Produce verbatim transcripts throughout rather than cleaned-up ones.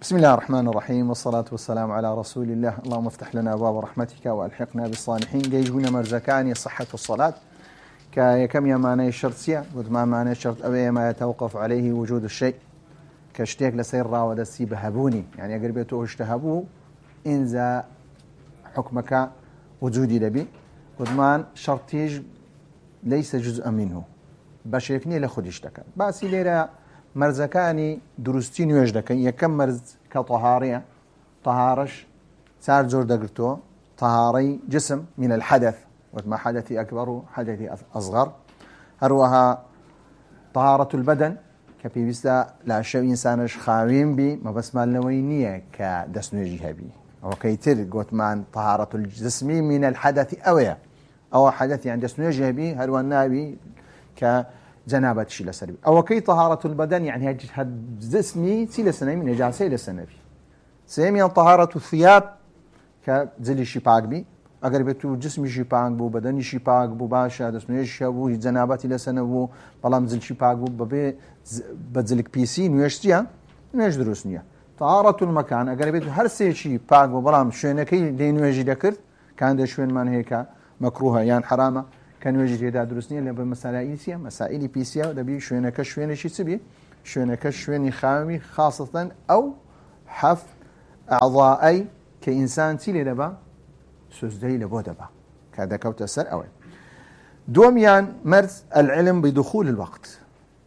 بسم الله الرحمن الرحيم والصلاة والسلام على رسول الله. اللهم افتح لنا أبواب رحمتك وألحقنا بالصالحين. جيجونا مرزكاني صحة الصلاة كم يماني الشرط سيا قد ما معنى الشرط أبي ما يتوقف عليه وجود الشيء كاشتيك لسير راود السيب هبوني يعني أقربيته اشتهبوه إنزا حكمك وجودي لبي قد ما شرطيج ليس جزءا منه بشيكني لخد اشتكى باسي ليرا مرزكاني دروستين يوجدكن يكم مرز كطهارية طهارش سار زور دقرتو طهاري جسم من الحدث وما حدثي أكبر حدثي أصغر هروها طهارة البدن كبي بسا لا شو إنسانش خاوين بي ما بس مال نوينية كدسنوجي هبي أو كيتر قوت مان طهارة الجسم من الحدث أويا أو حدث يعني دسنوجي هبي هروها النابي ك جنابة شيء لسنبي أو كي طهارة البدن يعني هاد جسمي سيل سنة من نجاسة لسنبي سيمي طهارة الثياب كزلي شي باق بي أقر بتو جسمي شي باق بو بدني شي باق بو باشا دسمي شابو جنابة لسنبو بلام زل شي باق بو ببي بزلك بيسي نيشتيا نيش دروسنيا طهارة المكان أقر بتو هر سي شي باق بو بلام شوينكي دين ويجي ذكرت كان ده شوين من هيك مكروه يعني حرامه كان يجي هذا درسني اللي بمسائل سيا مسائل بيسيا ودبي شوينه كشوينه شي تبي شوينه كشويني خامي خاصة أو حف أعضائي كإنسان تيلي دبا سوزدي لبو دبا كذا كوت السر أول دوميان مرز العلم بدخول الوقت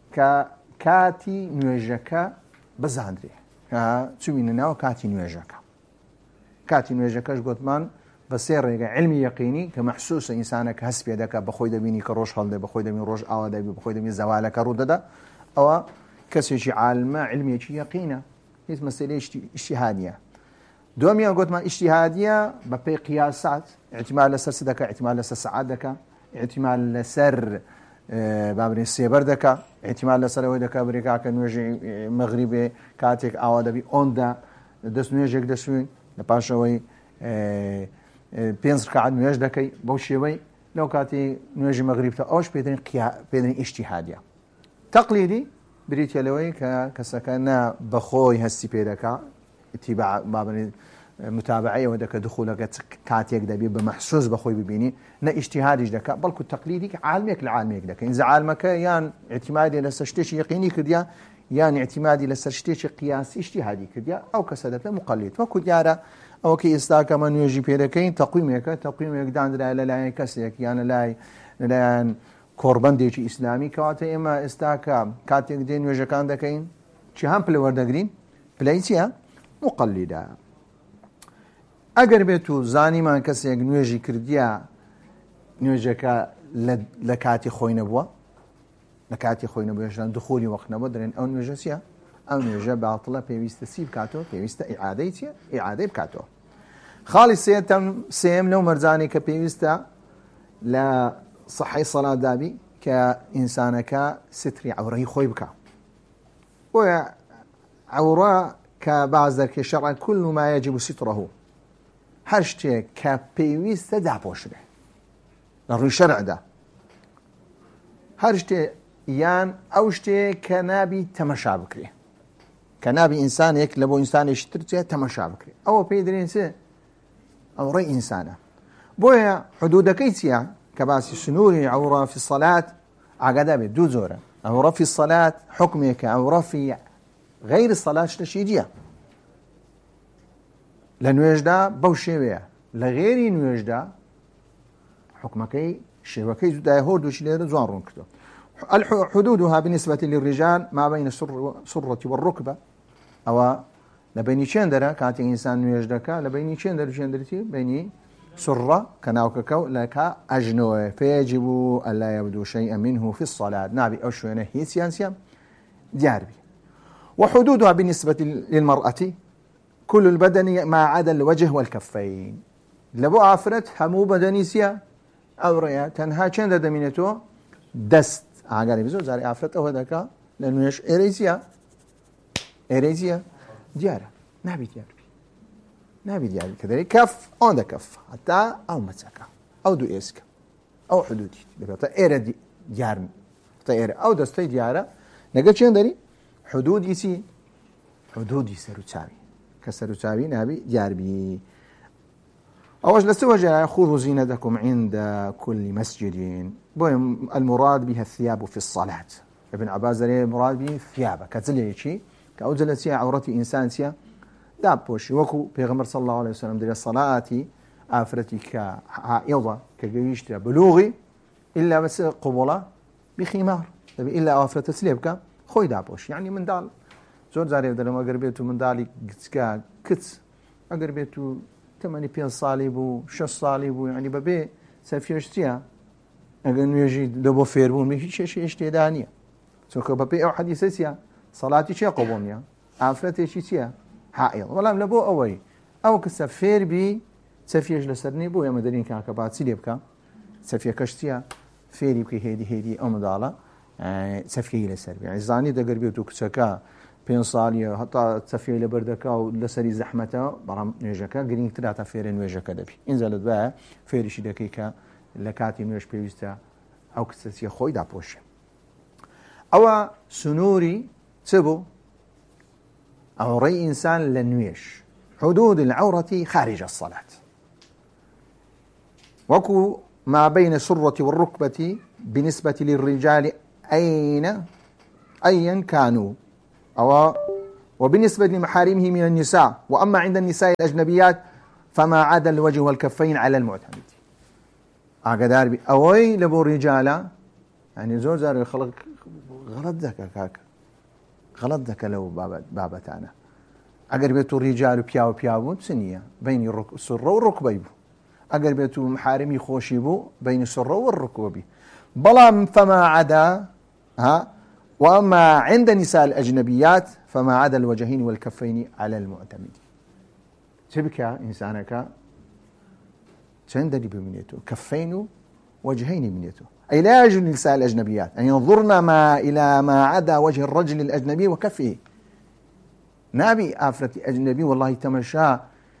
ككاتي نيجكا بزاندري ها تسوينا وكاتي نيجكا كاتي نيجكاش قطمان بسير علمي يقيني كمحسوس إنسانك هسب يدك بخوي دميني كروش هالده بخوي دمي روج آوده بخوي دمي زوالك رودده أو كسيجي عالمة علمي شيء يقينه هي مسألة اجتهادية دوميا قلت ما اجتهادية ببي قياسات اعتماد لسر سدك اعتماد لسر سعادك اعتماد لسر بابري سيبردك اعتماد لسر ودك بريكا كنوجي مغربي كاتك آوده بي أوندا دسنوجك دسوين نباشوي پێنج ڕکعات نوێژ دەکەی بەو شێوەی لەو کاتی نوێژی مەغریبتە ئەوش پێدرێن پێدرێن ئیجتیهادیە تەقلیدی بریتە لەوەی کە کەسەکە نا بەخۆی هەستی پێ دەکا ئیتیباع بابنی متابعەیەوە دەکە دخولەکە کاتێک دەبێت بە مەحسوس بەخۆی ببینی نە ئیجتیهادیش دەکا بەڵکو تەقلیدی کە عالمێک لە عالمێک دەکە ئینجا عالمەکە یان اعتیمادی لەسەر شتێکی یەقینی کردیا یان اعتیمادی لەسەر شتێکی قیاسی ئیجتیهادی کردیا ئەو کەسە دەبێت مقلد وەکو دیارە أو كي استاك من يجي بيركين تقويمك تقويمك داندرا لا كسيك يعني لا لا كوربان ديجي إسلامي كواته إما استاك كاتيك دين يجي كان دكين شي هم بلور دقرين بلايسيا مقلدة أجر بيتو زاني ما كسيك نيجي كرديا نيجي كا لكاتي خوين بوا لكاتي خوين بوا عشان دخولي وقت نبودرين أو نيجسيا أو نيجا باطلة بيوست سيب كاتو بيوست إعادة إعادة بكاتو خالص سيتم سيم لو مرزاني كبيوستا لا صحي صلاة دابي كإنسانك ستري عوري خويبك وعورا كبعض ذلك الشرع كل ما يجب ستره هرشتي كبيوستا دابوش به لروي شرع ده هرشتي يان أوشتي كنابي تمشى بكري كنابي إنسان يك لبو إنسان يشتري تمشى بكري أو بيدرين سي أو رأي إنسانه بويا حدود كيسيا كباسي سنوري عورة في الصلاة عقدا بدو زورة عورة في الصلاة حكمك عورة في غير الصلاة شتشيجية لنوجدا بوشيوية لغيري نوجدا حكمك شيوكي زودا يهود وشلير زوان رونكتو حدودها بالنسبة للرجال ما بين السرة والركبة أو لبيني شندرة كانت إنسان يجدك لبيني شندرة شندرتي بيني سرة كناوككو لك أجنوه فيجب ألا يبدو شيئا منه في الصلاة نابي أشوينه هي سيانسيا دياربي وحدودها بالنسبة للمرأة كل البدن ما عدا الوجه والكفين لبو عفرت همو بدنيسيا أو ريا تنها شندرة دمينتو دست عقاري بزور زاري عفرته هذاك لأنه يش إيريزيا إيريزيا ديارة نبي دياربي نبي دياربي كذلك كف عند كف حتى أو مسكة أو دو إسك أو حدودي بقى إيرة دي ديار حتى إيرة أو دستي ديارة نقول شو ندري حدود يسي حدود يسيرو تساوي كسر تابي نابي جاربي أوج لسوجا خذوا زينتكم عند كل مسجد المراد بها الثياب في الصلاة ابن عباس المراد به الثياب كتزلي شيء كأوجل سيا عورتي إنسان سيا دابوش وكو بيغمر صلى الله عليه وسلم دل الصلاة آفرتي كعائضة كجيشت بلوغي إلا بس قبلة بخمار إلا آفرة تسليبك خوي دابوش يعني من دال زور زاري بدل ما قربيتو من دالي كتسكا كتس أقربيتو ثمانية بين صالب وشش صالب يعني ببي سافيشتيا أقول يجي دبو فيربون مش شيء شيء اشتدانية سوك ببي أو حديث سيا صلاتي شيء قبونيا عفرتي شيء سيا حائل ولا ملبو أوي أو كسافير بي سافيش لسرني بو يا مدرين كان كبات سيليبكا سافيا كشتيا فيري بكي هيدي هيدي أم دالا سافيا لسر يعني زاني ده قربيتو كسكا بين صالية حتى سفيه لبردكا ولسري زحمته برام نيجكا جرين تلاته فيرن نيجكا دبي انزلت بقى فيرشي دقيقة لكاتي نيش بيوستا أو كسسية خوي دابوش أو سنوري تبو أو ري إنسان لنويش حدود العورة خارج الصلاة وكو ما بين السرة والركبة بالنسبة للرجال أين أيا كانوا أو وبالنسبة لمحارمه من النساء وأما عند النساء الأجنبيات فما عدا الوجه والكفين على المعتمد أقدر بي أوي لبو رجالة يعني زوجار يخلق غلط ذاك كاك غلط ذاك لو بابا بابتانا أقدر بيتو رجال بياو بياو سنية بين السرة والركبة أقدر بيتو محارمي خوشيبو بين السرة والركبة بلا فما عدا ها وأما عند نساء الأجنبيات فما عدا الوجهين والكفين على المعتمد تبكى إنسانك تندري بمنيته كفين وجهين منيته أي لا يجوز لنساء الأجنبيات أن ينظرن ما إلى ما عدا وجه الرجل الأجنبي وكفه نابي آفرة أجنبي والله تمشى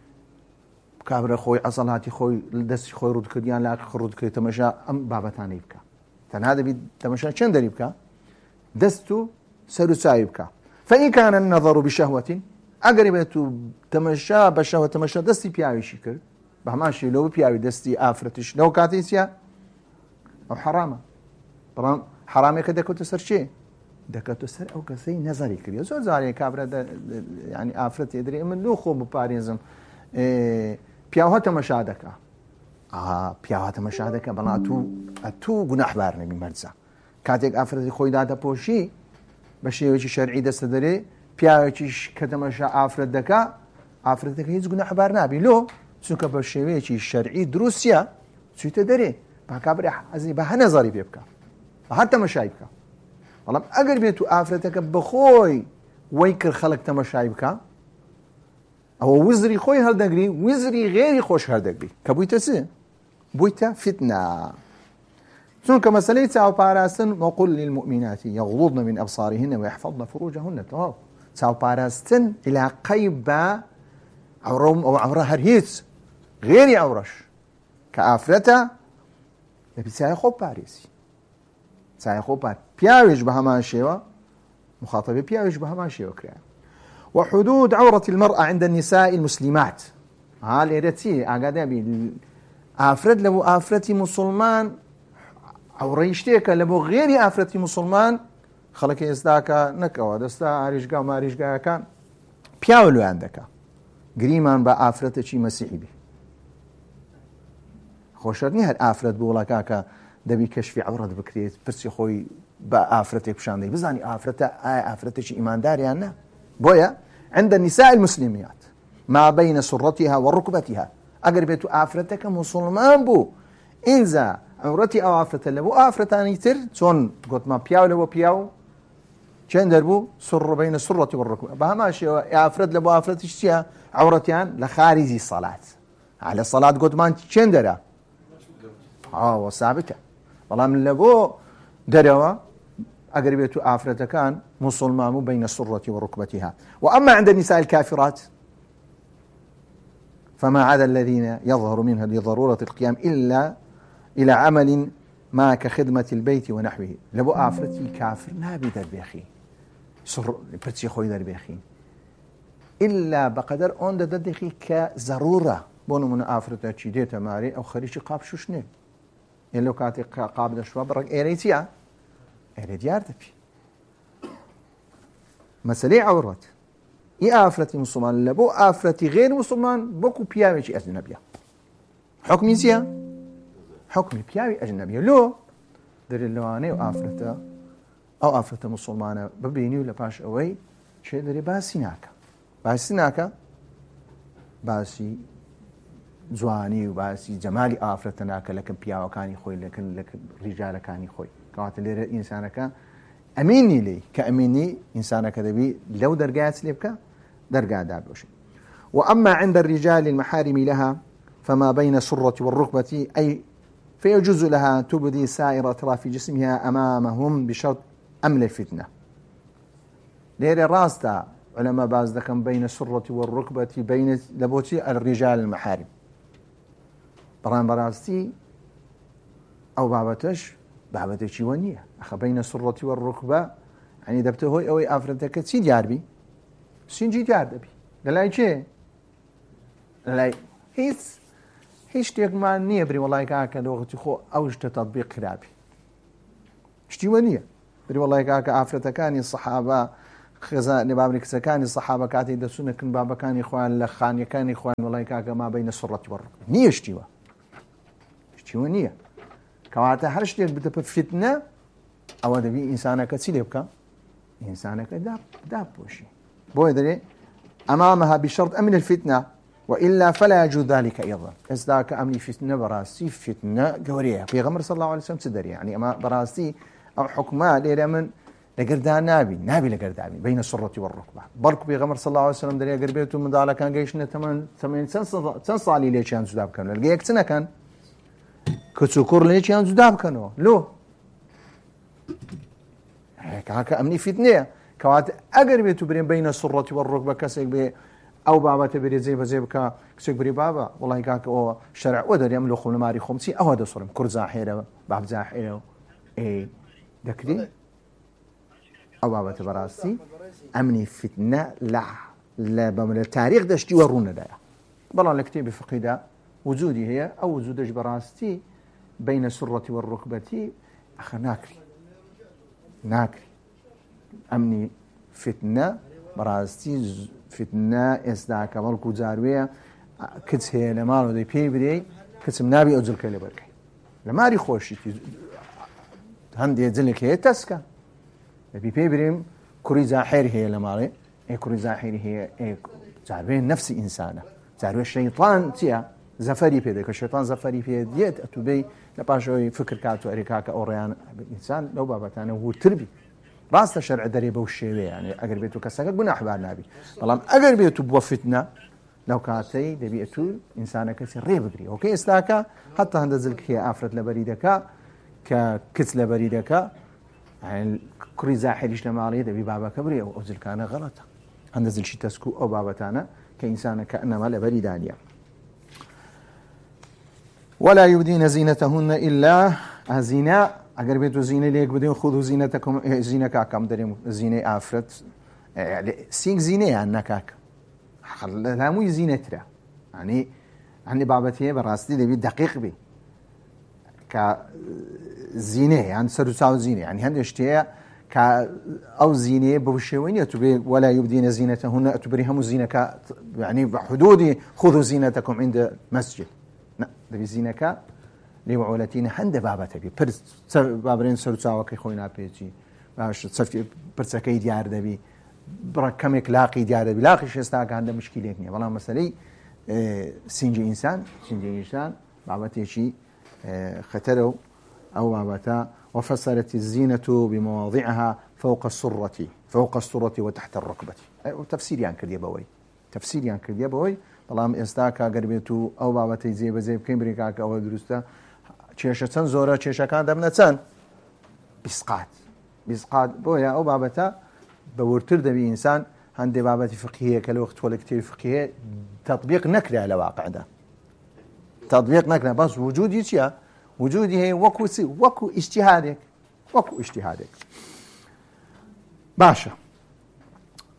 كابر خوي عصلاتي خوي دس خوي رد كديان لا رد كدي تمشى أم بابتان يبكى تن هذا بي تمشى تندري يبكى دستو سرسايبك فإن كان النظر بشهوة أقربت تمشى بشهوة تمشى دستي بياوي شكر بهماشي لو بياوي دستي آفرتش لو كاتيسيا أو حرامة طبعا حرامي كده كنت سر شيء ده كنت سر أو كسي نظري كريو زو زاري كابرة يعني آفرت يدري من لو خو بباريزم إيه بياوها تمشى دكا آه بياوها تمشى دكا بلا أتو أتو جناح بارني من مرزا كاتێک ئافرەتی خۆی دادەپۆشی بە شێوەیەکی شەرعی دەستە دەرێ پیاوێکیش کە تەماشا ئافرەت دەکا ئافرەتەکە هیچ گوناحبار نابی لۆ چونکە بە شێوەیەکی شەرعی دروستە چوویتە دەرێ با کابرا حەزی بە هە نەزاری پێ بکە بە هەر تەماشای بکە بەڵام ئەگەر بێت و ئافرەتەکە بەخۆی وەی کرد خەڵک تەماشای بکە ئەوە وزری خۆی هەڵدەگری وزری غێری خۆش هەردەگری کە بوویتە چ بوویتە فیتنە چونکە مەسەلەی چاوپاراستن وقل للمؤمنات يغضضن من أبصارهن ويحفظن فروجهن تەواو چاوپاراستن علاقەی بە عەوڕە ئەو عەوڕە هەر هیچ غێری عەوڕەش کە ئافرەتە دەبی چایە خۆ پارێزی چایە خۆ پار پیاوێش بە هەمان شێوە مخاطبی پیاوێش بە هەمان شێوە کرایە وحدود عورة المرأة عند النساء المسلمات ها لێرە چی ئاگادار بی ئافرەت لە بۆ ئافرەتی موسڵمان ئەوڕەی شتێکە لە بۆ غێری ئافرەتی موسڵمان خەڵکی ئێستاکە نەکەوە دەستا ئاریشگا و ماریشگایەکان پیاوە لۆیان دەکا گریمان بە ئافرەتێکی مەسیحی بێ خۆشەر نیە هەر ئافرەت بۆ وڵاکاکە دەبی کەشفی عەورەت بکرێت پرسی خۆی بە ئافرەتێک پیشاندەی بزانی ئافرەتە ئایا ئافرەتێکی ئیمانداریان نا بۆیە عند النساء المسلمات ما بين سرتها وركبتها ئەگەر بێت و ئافرەتەکە موسڵمان بوو ئینجا عورەتی ئەو ئافرەتە لە بۆ ئافرەتانی تر چۆن گوتمان پیاو لەوە پیاو چێن دەربوو سڕ بەینە سڕەتی وەڕکوبە بە هەمان شێوە ئافرەت لە بۆ ئافرەتیش چییە عورەتیان لە خارجی سەڵات لە سەڵات گوتمان چێن دەرە ئاوە سابتە بەڵام لە بۆ دەرەوە ئەگەر بێت و ئافرەتەکان موسڵمان و بەینە سڕەتی وەڕکبەتیها وأما عند النساء الكافرات فما عدا الذين يظهر منها لضرورة القيام إلا إلى عمل ما كخدمة البيت ونحوه لبو آفرتي كافر نابي دربيخي سر برتي خوي دربيخي إلا بقدر أون ددخي كضرورة بونو من آفرتا چی دێتە مارێ ئەو خەریکی قاپ شوشنێ ئێ لەو کاتێک قاپ دەشوا بڕێک ئێرەی چیە؟ ئێرە دیار دەبی مەسەلەی عەورەت ئی ئافرەتی موسڵمان لە بۆ ئافرەتی غێر موسڵمان بۆکو پیاوێکی ئەجنەبیە حکمی چییە؟ حکمی پیاوی ئەجنەبیە لۆ دەرێت لەوانەیە ئەو ئافرەتە ئەو ئافرەتە موسڵمانە ببینی و لە پاش ئەوەی چێ دەرێ باسی ناکە باسی ناکە باسی جوانی و باسی جەمالی ئافرەتە ناکە لەکەم پیاوەکانی خۆی لەکەن لە ڕیجالەکانی خۆی کەواتە لێرە ئینسانەکە ئەمینی لێی کە ئەمینی ئینسانەکە دەبی لەو دەرگایت لێ بکە دەرگادا بۆشی وأما عند الرجال المحارم لها فما بين السرة والركبة أي فيجوز لها أن تبدي سائر أطراف جسمها أمامهم بشرط أمن الفتنة ليرة راستا علماء باز دكم بين السرة والركبة بين لبوتي الرجال المحارم بران براستي أو بابتش بابتش ونية أخ بين السرة والركبة يعني دبته هوي أو أفرتك سي جاربي سينجي جاردبي دلاي شيء دلاي هيس هیچ شتێکمان نییە بری وڵای کاکە دۆختی خۆ ئەو شتە تەطبیق کرابی شتیوە نییە بری وڵای کاکە ئافرەتەکانی سەحابە خێزانێ بابری کچەکانی سەحابە کاتی دەچوونەکن بابەکانی خۆیان لە خانیەکانی خۆیان وڵای کاکە ما بینە سوڕەتی وەڕق نییە شتیوە شتیوە نییە کەواتە هەر شتێک بدەپە فتنە ئەوە دەبی ئینسانەکە چی لێ بکە ئینسانەکە داپۆشی بۆیە دەرێ ئەمامەها بشرط ئەمن الفتنة وإلا فلا يجوز ذلك أيضا إذاك أمني فتنة براسي فتنة قورية في غمر صلى الله عليه وسلم تدري يعني أما براسي أو حكماء ليلة من لقردها نابي نابي لقردها بين السرة والركبة برك في غمر صلى الله عليه وسلم دري قربيته من ذلك كان جيشنا ثمان ثمان سنة علي ليش يان زداب كانوا لقيك سنة كان كتسكر ليش يان زداب كانوا لو هيك هكا أمني فتنة كوات أقربيته بين بين السرة والركبة كسيك بي أو بابا تبري زي بزي بكا كسيك بري بابا والله كاك أو شرع ودر يملو خون ماري خمسي أو هذا صرم كر زاحيرة باب زاحيرة إيه دكري أو بابا تبراسي أمني فتنة لا لا بمن التاريخ دشتي ورونا ده بلا لكتيب فقيدة وجودي هي أو وجود براستي بين السرة والركبة أخ ناكري ناكري أمني فتنة براستي فتنة إسداك مالكو جاروية كتس هي لمالو دي بي بدي كتس منابي أجل كيلي بركي لماري خوشي هندي أجلك هي تسكا بي بي بريم كوري زاحير هي لمالي إيه كوري زاحير هي إيه جاروية نفسي إنسانة جاروية الشيطان تيا زفري بيدك الشيطان زفري في ديت أتوبي لباشوي فكر كاتو أريكاكا أوريان إنسان لو بابتانا هو تربي راست شرع دري بوشيوي يعني اگر بيتو كسكت بنا احبار نبي والله اگر بيتو بوفتنا لو كاتي دبيتو انسانك سري بغري اوكي استاكا حتى هندزلك هي افرت لبريدك ككت لبريدك يعني كري زاحلش لمالي دبي بابا كبري او ازل كان غلط هندزل شي تسكو او بابتانا كانسان كانما لبريدانيا ولا يبدين زينتهن الا زينه اگر بيتو زينه ليك بدون خذوا زينتكم زينه كاكم دريم زينه افرت يعني سيك زينه يعني كاك لا مو زينه ترى يعني عندي بابتي براستي دبي دقيق بي ك زينه يعني سر تساو زينه يعني هندي اشتيا ك او زينه بوشوين تبي ولا يبدين زينتهن تبريهم زينه ك يعني بحدود خذوا زينتكم عند مسجد لا دبي زينه ك لوعولتين هند بابته بي برس بابرين سرچاوكي خوينا بيجي باش صفي برسكي ديار دبي بركمك لاقي ديار دبي لاقي شستاك عنده مشكله ني والله مسألة سنجي انسان سنجي انسان بابته شي ختروا او بابتا وفسرت الزينه بمواضعها فوق السره فوق السره وتحت الركبه وتفسير يعني كديبوي تفسير يعني كديبوي والله استاكا قربيتو او بابته زي بزي كامريكا او درسته چێشە چەند زۆرە چێشەکان دەبنە چەند بیسقات بیسقات بۆیە ئەو بابەتە بەورتر دەبی ئینسان هەندێک بابەتی فقهەیە کە لە وەخت تۆ لە کتێبی فقهەیە تەطبیق نەکرا لە واقعدا تەطبیق نەکرا بەس وجودی چییە وجودی هەیە وەکو چی وەکو ئیجتیهادێک وەکو ئیجتیهادێک باشە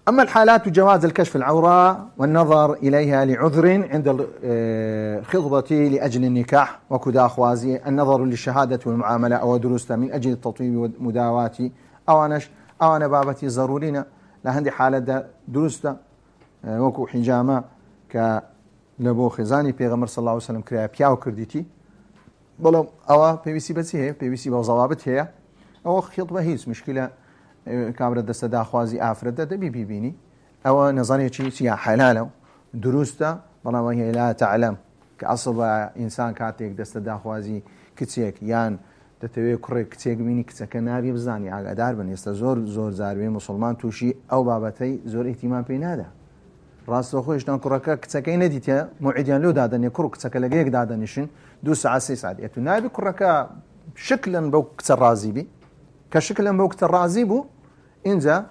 أما الحالات جواز الكشف العورة والنظر إليها لعذر عند الخطبة لأجل النكاح وكدا أخوازي، النظر للشهادة والمعاملة أو دروسة من أجل التطويب والمداواة أو أنش أو أنا بابتي ضرورينا لهندي حالة دروسة وكو حجامة ك لبو خزاني پیغمبر صلى الله عليه وسلم كريا بياو كرديتي بلو أو بي بي سي بس هي بي بي سي بوضوابط هي أو خطبة هيس مشكلة كابرة دست داخوازي آفرد دبي بيبيني أو نظرية شيء سيا حلاله دروسته بلا وهي لا تعلم كأصل إنسان كاتيك دست داخوازي كتيك يان دتوي كرك كتيك ميني كتك نابي بزاني عقا دار بن يستا زور زور زاروي مسلمان توشي أو بابتي زور اهتمام بينادا راسو خوش دان كركا كتكاي نديتيا موعديان لو دادن يكرو كتكا لقيك دادنشن دو ساعة سي ساعة يتو نابي كركا شكلا بو كتر رازي بي كشكلا بو كتر رازي بو إنزا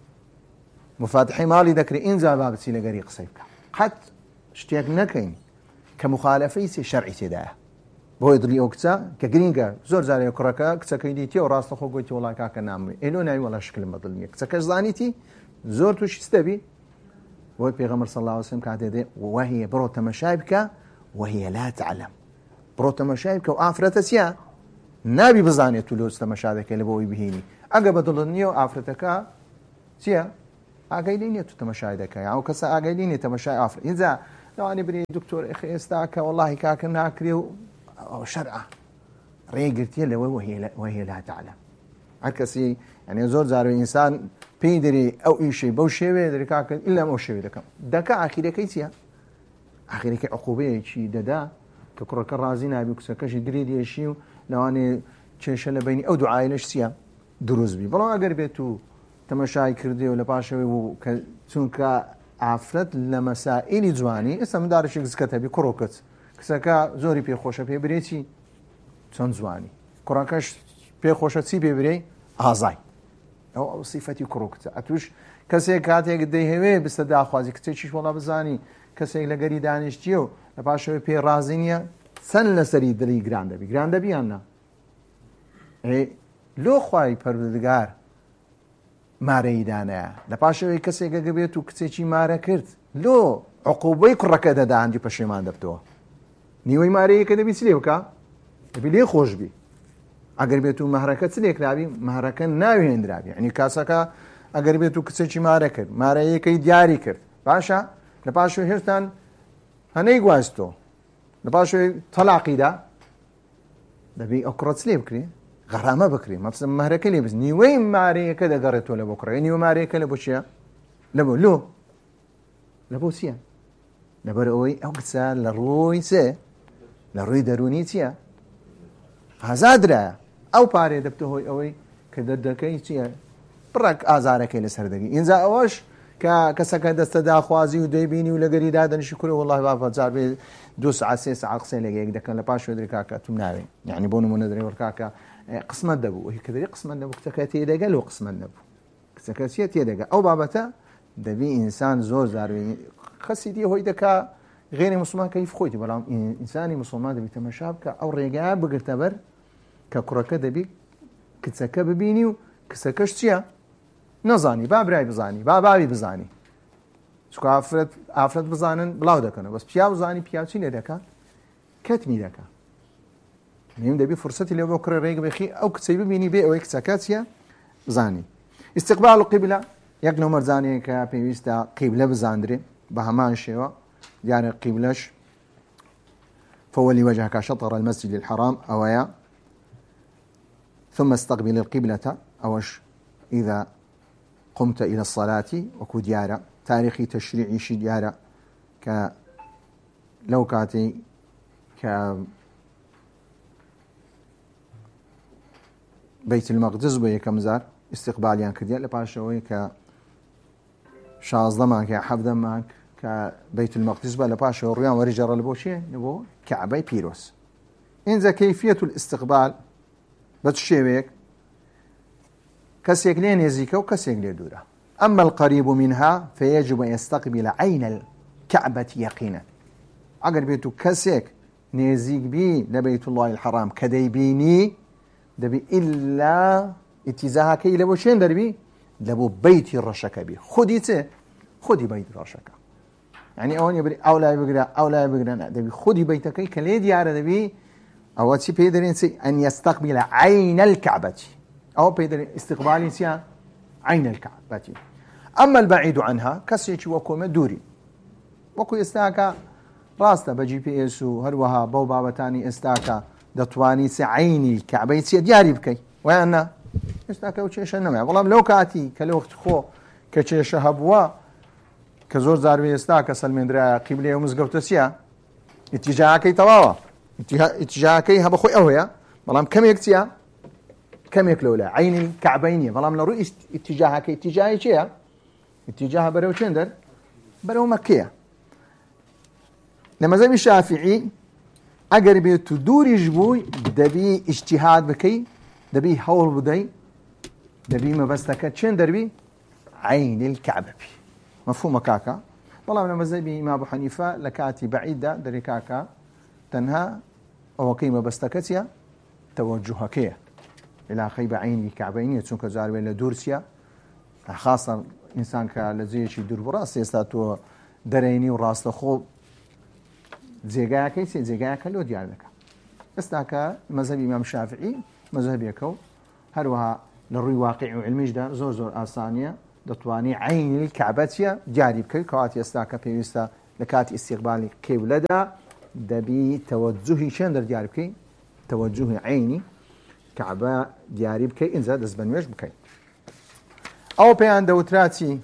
مفاتحي مالي ذكري إنزا بابتي لقري قصيبك حتى اشتياق نكين كمخالفة شرعي تداه بو يدري اوكتا كجرينجا زور زاري كركا كتكاي ديتي وراس خو قلتي والله كاكا نامي إلو ناي ولا شكل مظلمية كتكاش زانيتي زور توش استبي وهي بيغمر صلى الله عليه وسلم كاتدي وهي بروت مشابكة وهي لا تعلم بروت مشابكة وآفرة سيا نابي بزانية تلوس مشابكة اللي بوي بهيني أقا بدلنيو آفرتك سيا أقايليني تتمشاهدك يعني كسا أقايليني تمشاهد آفرة إذا لو أنا بري دكتور إخي استاك والله كاك ناكري شرعة ريقرتي اللي وهي وهي لا تعلم هكذا يعني زور زارو إنسان بيدري أو أي شيء بو شيء بيدري كاك إلا مو شيء دكا دكا أخيرا كيسيا أخيرا كي عقوبة شيء ددا ككرة كرازينا بيكسا كشي دريدي شيء لو أنا تشيشل بيني أو دعاء ليش سيا دروز بي بلو أقر بيتو تمشاي كردي ولا باشوي وكتونك عفرت لمسائل جواني اسم دارش يكسكتها بكروكت كسكا زوري بي خوشة بي بريتي تون جواني كراكش بي خوشة تي بي بري آزاي أو صفتي كروكت أتوش كسي كاتي قدي هوي بستدا أخوازي كتيشيش والله بزاني كسي لقري دانش جيو لباشوي بي رازينيا سن لسري دري جراندا بي جراندا بي أنا إيه لو خواهی پروردگار مارەی دانەیە لە پاشەوەی کەسێکە گەبێت و کچێکی مارە کرد لۆ عقوبەی کوڕەکە دەدا هەندی پەشێمان دەبتەوە نیوەی مارەیەکە دەبی چ لێ بکە دەبی لێ خۆش بی ئەگەر بێت و مەهرەکە چ لێکراوی مەهرەکە ناوێنراوی ینی کاسەکە ئەگەر بێت و کچێکی مارە کرد مارەیەکەی دیاری کرد باشە لە پاشەوەی هێشتان هەنەی گواستۆ لە پاشەوەی تەلاقیدا دەبی ئەو کوڕە چ لێ بکرێ غرامة بكري ما بس مهرك لي بس نيوين ماري كذا قريت ولا بكرة نيو ماري كلا بوشيا لبو لو لبو سيا لبروي أو كسا لروي سه لروي دروني سيا هزادرا أو باري دبته هوي أوي كذا دكاي سيا برك آزارك إلى سردقي إنزا أوش ك كسك دستدا خوازي وديبيني ولا قريد هذا نشكره والله بابا زار دوس عسيس عقسين لقيك ده كان لباش ودري كاكا تمناوي يعني بونو مندري وركاكا قسم الدبو وهي كذا قسم الدبو كتكاتي دقة لو قسم الدبو كتكاتي دقة أو بابتا دبي إنسان زور زاروي خسيدي هوي دكا غير مسلمان كيف خويتي بلام إنساني مسلمان دبي تمشابك أو رجاء بقرتبر ككركة دبي كتسكب بينيو كسكشتيا نزاني باب راي بزاني باب بابي بزاني شو عفرت عفرت بزانن بلاو دكنا بس بياو زاني بياو شيء دكا كتني دكا نيم دبي فرصتي لو بكره ريق بخي او كتسيب بيني بي او كسكاتيا زاني استقبال القبلة يقنو مرزاني كبيستا قبلة بزاندري بهمان شيوا يعني قبلش فولي وجهك شطر المسجد الحرام اويا ثم استقبل القبلة اوش اذا قمت الى الصلاة وكو ديارة تاريخي تشريعي شي ديارة ك لو كاتي ك بيت المقدس بو يكم زار استقباليان كرديا لباشوي ك شازده مانك يا حفظه مانك كبيت المقدس بلا باشو ريان ورجال البوشي نبو كعبه بيروس إنذا كيفية الاستقبال بتشيبك كسيك لين يزيك وكسيك لدورة أما القريب منها فيجب أن يستقبل عين الكعبة يقينا أقل بيتو كسيك نيزيك بي لبيت الله الحرام كديبيني دبي إلا اتزاها كي لبوشين دربي لەبوو بەیتی ڕەشەکە بی خودی چێ خودی بەیت ڕەشەکە یعنی ئەوە نیە بری ئەو لای بگرە ئەو لای بگرە دەبی خودی بەیتەکەی کە لێ دیارە دەبی ئەوە چی پێ دەرێن چی ئەن یەستەقبیلە عەین الکەعبەة ئەوە پێ دەرێن ئیستیقبالی چییە عەین الکەعبەة ئەمما البعید عنها کەسێکی وەکومە دووری وەکو ئێستاکە ڕاستە بە جی پی ئێس و هەروەها بەو بابەتانی ئێستاکە دەتوانی چ عینی کەعبەی چیە دیاری بکەیت وایە نا ئێستاکە و کێشە نەمایە بەڵام لەو کاتی کە لە وەخت خۆ کە کێشە هەبووە کە زۆر جاروێ ئێستا کە سەلمێنرایە قیبلەی و مزگەوتە چییە ئیتیجاهەکەی تەواوە ئیتیجاهەکەی هەبە خۆی ئەوەیە بەڵام کەمێک چییە کەمێک لەولە عینی کەعبەی نییە بەڵام لە ڕووی ئیتیجاهەکەی ئیتیجاهی چییە ئیتیجاه بەرەو چێندەر بەرەو مەککەیە لە مەذهەبی شافعی ئەگەر بێت و دووریش بووی دەبی ئیجتیهاد بکەی دەبی هەوڵ بدەی دەبی مەبەستەکە چێن دەربی عینی الکەعبە بی مەفهومە کاکە بەڵام لە مەذهەبی ئیمام ئەبوو حەنیفە لە کاتی بەعیددا دەرێ کاکە تەنها ئەوەکەی مەبەستەکە چییە تەوەجوهەکەیە علاقەی بە عینی کەعبەی نییە چونکە جاروێ لە دوور چییە خاصە ئینسان کە لە جێیەکی دوور بڕاست ئێستا تۆ دەرەینی و ڕاستەخۆ جێگایەکەی چێ جێگایەکە لۆ دیار دەکات ئێستاکە مەذهەبی ئیمام شافعی مەذهەبێکە و هەروەها لە ڕووی واقعی و علمیشدا زۆر زۆر ئاسانیە دەتوانی عینی کەعبە چییە دیاری بکەیت کەواتی ئێستاکە پێویستە لە کاتی ئیستیقبالی قیبلەدا دەبی تەوەجوهی چێن دەردیار بکەیت تەوەجوهی عینی کەعبە دیاری بکەیت ئینجا دەست بە نوێژ بکەیت ئەو پێیان دەوتراتی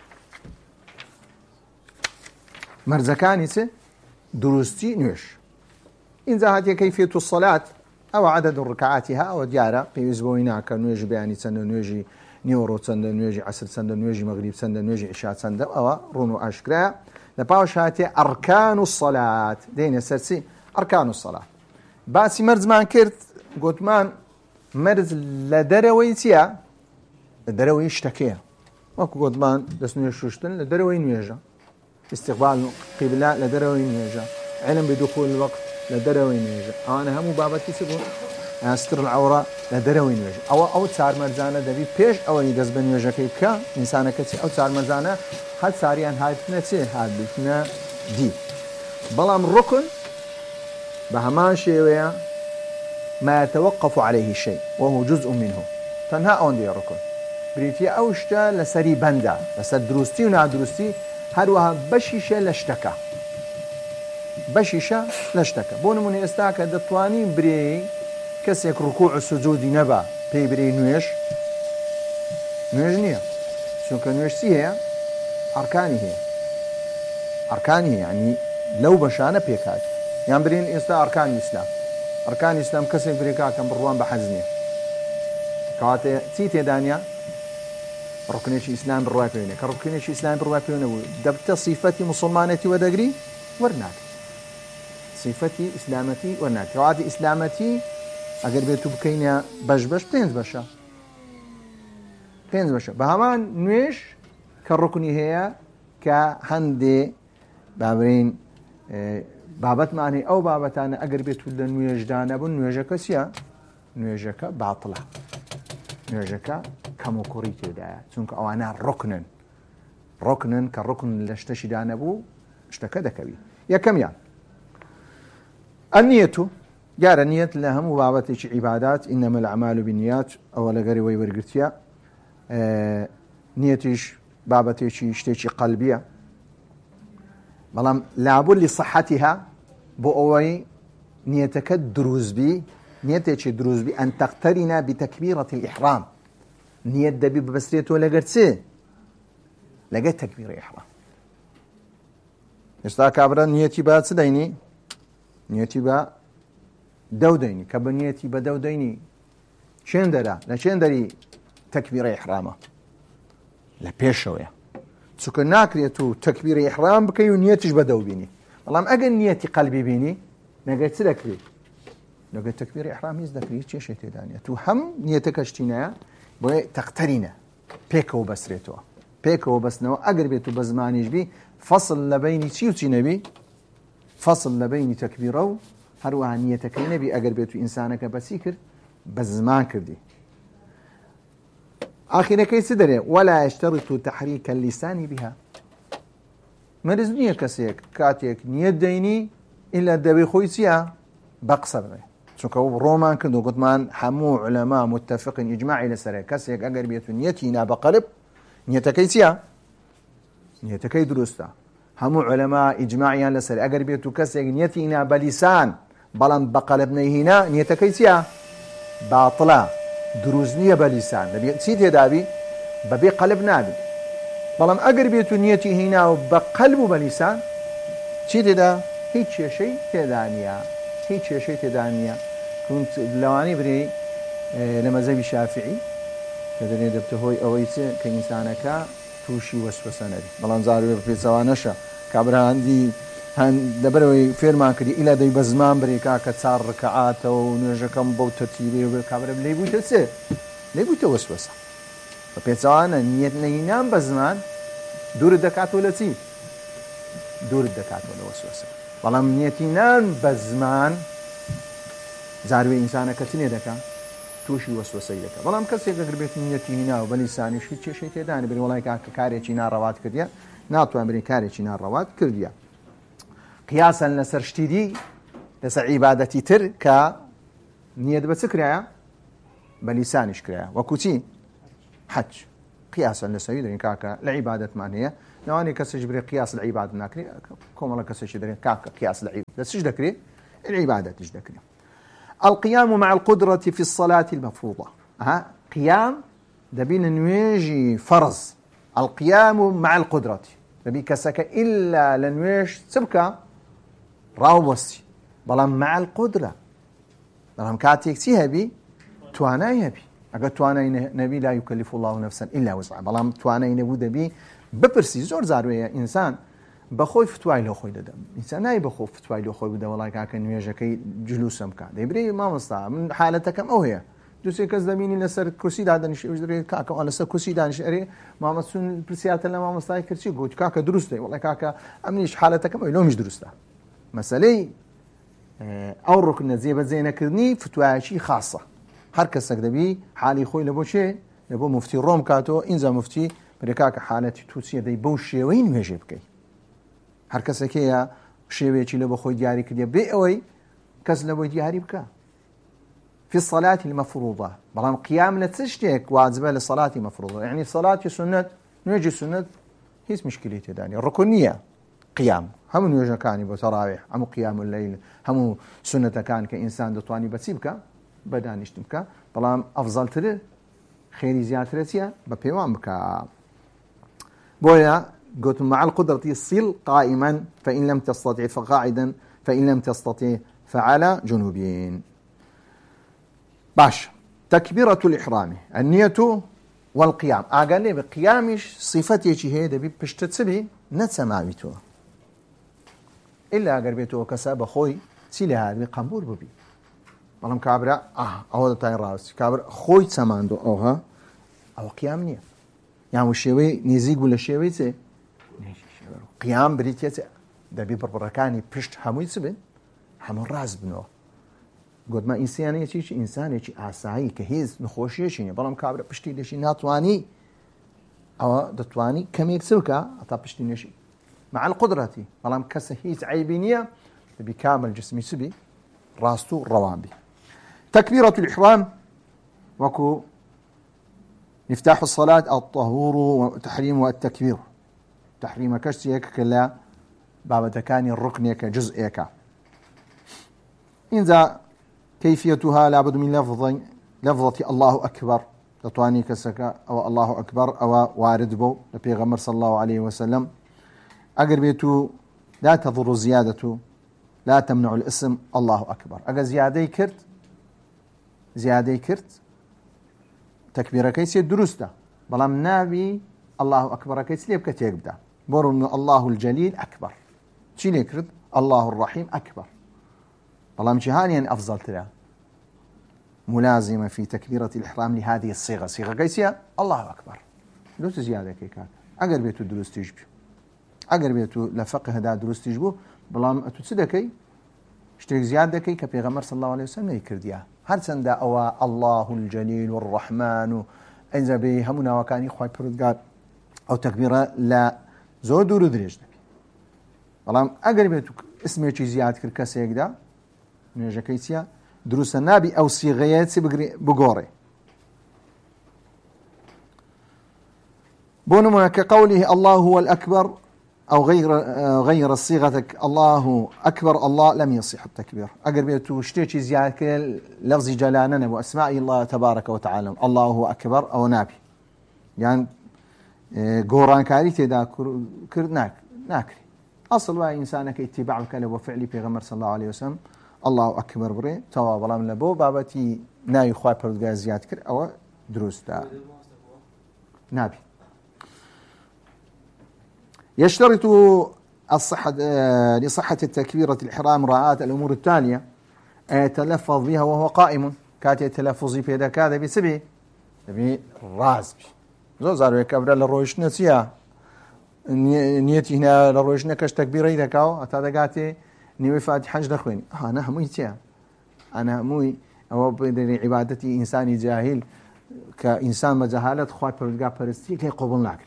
مەرجەکانی چ دروستی نوێژ اینجا هاتیە کەیفیەت الصەلات ئەوە عەدەد ڕکعاتیها ئەوە دیارە پێویست بەوەی ناکە نوێژی بەیانی چەندە نوێژی نیوەڕۆ چەندە نوێژی عەسر چەندە نوێژی مەغریب چەندە نوێژی عیشا چەندە ئەوە ڕوون و ئاشکرایە لە پاوەش هاتێ ئەڕکان الصەلات دێنە سەر چی ئەڕکان الصەلات باسی مەرجمان کرد گوتمان مەرج لە دەرەوەی چییە لە دەرەوەی شتەکەیە وەکو گوتمان دەست نوێژ شوشتن لە دەرەوەی نوێژە استقبال قبلة لدروي نيجا علم بدخول الوقت لدروي نيجا أنا هم بابتي سبون أستر العورة لدروي نيجا أو أو صار مرزانة دبي بيش أو يدز بنيجا كيف كا إنسان كتير أو صار مرزانة هاد صاريان هاد نتي هاد بيتنا دي بلام ركن بهمان شيء ما يتوقف عليه الشيء وهو جزء منه تنها أون دي ركن بريتيا أوشتا لسري بندا لسر دروستي ونادروستي هەروەها بەشیشە لە شتەکە بەشیشە لە شتەکە بۆ نمونە ئێستاکە دەتوانی برێ کەسێک ڕکوع و سوجودی نەبا پێی برێ نوێژ نوێژ نییە چونکە نوێژی هەیە ئەرکانی هەیە ئەرکانی هەیە ینی لەو بەشانە پێکات یان برێن ئێستا ئەرکانی ئیسلام ئەرکانی ئیسلام کەسێک برێ کاکەم بڕوان بە حەز نییە کەواتە چی تێدانیا ڕکنێکی ئیسلام بڕوای پێوێنێ کە ڕکنێکی ئیسلام بڕوای پێوێنە بوو دەبتە سیفەتی موسڵمانەتی وەدەگری وەرناکە سیفەتی ئیسلامەتی وەرناکە کەواتی ئیسلامەتی ئەگەر بێت و بکەینە بەش بەش پێنج بەشە پێنج بەشە بە هەمان نوێژ کە ڕکنی هەیە کە هەندێ بابرین بابەتمان هەیە ئەو بابەتانە ئەگەر بێت و لە نوێژدا نەبوون نوێژەکە چییە نوێژەکە باتڵە نوێژەکە کەم و کوڕی تێدایە چونکە ئەوانە ڕکنن ڕکنن کە ڕکن لە شتەشیدا نەبوو شتەکە دەکەوی یەکەمیان النیەت دیارە نیەت لە هەموو بابەتێکی عیبادات ئینەمە الأعمال بالنیات ئەوە لەگەری وەی وەرگرتیە نیەتیش بابەتێکی شتێکی قەلبیە بەڵام لابد لصحتها بۆ ئەوەی نیەتەکە دروستبی نیەتێکی دروستبی ئەن تەقتەرینە بتەکبیرەة الإحرام نیەت دەبی ببەسترێتەوە لەگەر چێ لەگەر تەکبیرە ئیحرام ئێستا کابرا نیەتی با چ دەینی نیەتی بە دەو دەینی کە بە نیەتی بە دەو دەینی چێن دەرا لە چێن دەری تەکبیرە ئیحرامە لە پێشەوەیە چونکە ناکرێت و تەکبیرە ئیحرام بکەی و نیەتیش بە دەو بینی بەڵام ئەگەر نیەتی قەلبی بینی لەگەر چ دەکرێت لەگەر تەکبیرە ئیحرام هیچ دەکرێت چێشێ تێدانێت و هەم نیەتەکە شتینەیە بۆیە تەقتەرینە پێکەوە بەسرێتەوە پێکەوە بەستنەوە ئەگەر بێت و بە زمانیش بی فەصل لە بەینی چی و چی نەبی فەصل لە بەینی تەکبیرە و هەروەها نیەتەکەی نەبی ئەگەر بێت و ئینسانەکە بەچی کرد بە زمان کردی آخر كيس دري ولا يشترط تحريك اللسان بها مرز نية كسيك كاتيك نية ديني إلا دبي خويسيا بقصر چونکە ڕۆمان کردو گوتمان هەموو علەما متفقین ئیجماعی لەسەرە کەسێک ئەگەر بێت و نیەتی نا بە قەلب نیەتەکەی چییە؟ نیەتەکەی دروستە. هەموو علەما ئیجماعیان لەسەر ئەگەر بێت و کەسێک نیەتی نا بە لیسان بەڵام بە قەلب نەیهینا نیەتەکەی چییە؟ باتڵە، دروست نییە بە لیسان. دەبێت چی تێدابی؟ بەبێ قەلب نابی. بەڵام ئەگەر بێت و نیەتی هینا و بە قەلب و بە لیسان چی تێدا؟ هیچ کێشەی تێدا نییە. هیچ کێشەی تێدا نییە. لەوانەی برێ لە مەزەبی شافعی کە دەنێ دەبتە هۆی ئەوەی کە ئینسانەکە تووشی وەسوەسە نەبی. بەڵام زاروێ پێچەوانەشە کابرا هەندی لەبەرەوەی فێرمان کردی ئیلا دەی بە زمان برێکا کە چار ڕکعاتەوە و نوێژەکەم بەو تەرتیبێ و کابرا لێ بوویتە چێ؟ لێ بوویتە وەسوەسە. بە پێچەوانە نیەت نەهینان بە زمان دوورت دەکاتەوە لە چی؟ دوورت دەکاتەوە لە وەسوەسە. بەڵام نیەتی نان بە زمان زاروێ ئینسانەکە چ لێ دەکا؟ تووشی وەسوەسەی دەکات. بەڵام کەسێک ئەگەر بێت نیەتی هینا و بە لیسانیش هیچ کێشەی تێدا نیە. بری وەڵای کاکە کارێکی ناڕەوات کردیە، ناتوان بری کارێکی ناڕەوات کردیە. قیاسەن لەسەر شتی دی لەسەر عیبادەتی تر کە نیەت بە چ کرایە؟ بە لیسانیش کرایە. وەکو چی؟ حەج. قیاسەن لەسەری دەرین کاکە لە عیبادەتمان هەیە. نەوانی کەسێک برێ قیاس لە عیبادەت ناکرێ، کۆمەڵە کەسێکی دەرێن کاکە قیاس لە عیبادەت چش دەکرێت؟ العیبادەتیش دەکرێت. القيام مع القدرة في الصلاة المفروضة. ها قيام دبين نويجي فرض. القيام مع القدرة دبي كسك إلا لنويج سبكة راوسي بلام مع القدرة بلام كاتيك سي هبي تواناي هبي أقول تواناي نبي لا يكلف الله نفسا إلا وسعها بلام تواناي نبو دبي ببرسي زور زاروية إنسان بەخۆی فتوای لۆ خۆی دەدەم. ئینسان نای بەخۆ فتوای لۆ خۆی بدە وەڵای کاکە نوێژەکەی جلوسم بکات. دەیبرێ مامۆستا من حالەتەکەم ئەو هەیە. دووسێ کەس دەبینی لەسەر کورسی دادەنیشێ دەبێت کاکە لەسەر کورسی دانیشێ ئەرێ مامەسون پرسیاتە لە مامۆستای کردچی گوت کاکە دروستە وەڵای کاکە ئەمنیش حالەتەکەم ئەو لۆمیش دروستە. مەسەلەی ئەو ڕوکنە جێبەجێ نەکردنی فتوایەکی خاصە. هەر کەسێک دەبی حالی خۆی لە بۆ چێ؟ لە بۆ مفتی ڕۆم کاتەوە ئینجا مفتی برێ کاکە حالەتی تووسیە دەی بەو شێوەی نوێژێ بکەیت. هەر کەسێکەیە شێوەیەکی لە بە خۆی دیاری کردێ بێ ئەوەی کەس لە بۆی دیاری بکە. في الصلاة المفروضة بەڵام قیام لە چ شتێک واجبە لە سەڵاتی مەفروضە. یعنی سەڵاتی سنت نوێژی سنت هیچ مشکلی تێدا نیە. ڕوکن نییە قیام. هەموو نوێژەکانی بۆ تەڕاویح، هەموو قیام اللەیل، هەموو سنەتەکان کە ئینسان دەتوانی بەچی بکە؟ بەدانیشتن بکە. بەڵام ئەفزەڵترە خێری زیاترە چییە؟ بە پێوان بکە. بۆیە قلت مع القدرة صل قائما فإن لم تستطع فقاعدا فإن لم تستطع فعلى جنوبين. باش تكبيرة الإحرام النية والقيام. أقل لي بقيامش صفتي هي دبي بشتتسبي نتسماويتو إلا قربيتو كساب خوي سيلي هذا قبول ببي بلام كابرا آه أهو تاين راس كابرا خوي تسماندو أوها أو قيام نية يعني وشيوي نزيق ولا شيوي تي قیام بریتێت دەبی بڕبڕەکانی پشت هەمووی چ بن؟ هەموو ڕاست بنەوە. گوتمە ئینسانێکی ئینسانێکی ئاسایی کە هیچ نەخۆشیەکی نیە بەڵام کابرا پشتی لێشی ناتوانی ئەوە دەتوانی کەمێک چ بکە ئەتا پشتی نێشی مع القدرەتی بەڵام کەسە هیچ عیبی نییە دەبی کامل جسمی چ بی؟ ڕاست و ڕەوان بی. تكبيرة الإحرام وكو مفتاح الصلاة الطهور والتحريم والتكبير. تحريم كشتيك كلا بابتكاني الركنيك جزئيك. إنذا كيفيتها لابد من لفظ لفظة الله أكبر تطواني كسكا أو الله أكبر أو وارد بو لبيغمر صلى الله عليه وسلم. أقربيتو لا تضر زيادة لا تمنع الاسم الله أكبر. أقر زيادة كرت زيادة كرت تكبير كيسي درسته بلام نابي الله أكبر كيسي ليبكت يقبدا بورو من الله الجليل أكبر شي ليكرد الله الرحيم أكبر بلام جهاني يعني أفضل ترى ملازمة في تكبيرة الإحرام لهذه الصيغة صيغة كيسية الله أكبر لو زيادة كيكات أقر بيتو دروس تجبو أقر بيتو لفقه دا دروس تجبو بلام أتوتسدكي اشترك زيادة كي كبيغمر صلى الله عليه وسلم يكرديا هل سندا أو الله الجليل والرحمن ئەنجا بێ هەموو ناوەکانی خوای پروردگار ئەو تەکبیرە لە زۆر دوور و درێژ دەبێت. بەڵام ئەگەر بێت اسمێکی زیاد کرد کەسێکدا نوێژەکەی چییە؟ دروستە نابی ئەو سیغەیە چی بگۆڕێ. بۆ نمونە کە قوله الله هو الأكبر أو غير غير صيغة الله أكبر الله لم يصح التكبير. أقرب بيتو شتيشي زيادة كل لفظ جلالنا وأسماء الله تبارك وتعالى الله هو أكبر أو نابي يعني قوران كاري تدا كرناك ناكري أصل واي إنسانك اتباع كله وفعلي في غمر صلى الله عليه وسلم الله أكبر بري تواب الله من لبو بابتي ناي خواي پردگاه زيادة كر أو دروستا نابي. يشترط الصحة لصحة التكبيرة الإحرام مراعاة الأمور التالية: يتلفظ بها وهو قائم، كات يتلفظ في ذاك هذا بسبي بي راز زو زارو كبر للروش نسيا نيتي هنا للروش نكش تكبيرة ذاك أو أتذكرتي نيوي فاتحة دخوين أنا هموي تيا أنا هموي أو بدري عبادتي إنساني جاهل كإنسان مجهالة خوات برجع برستي كي قبول ناكري.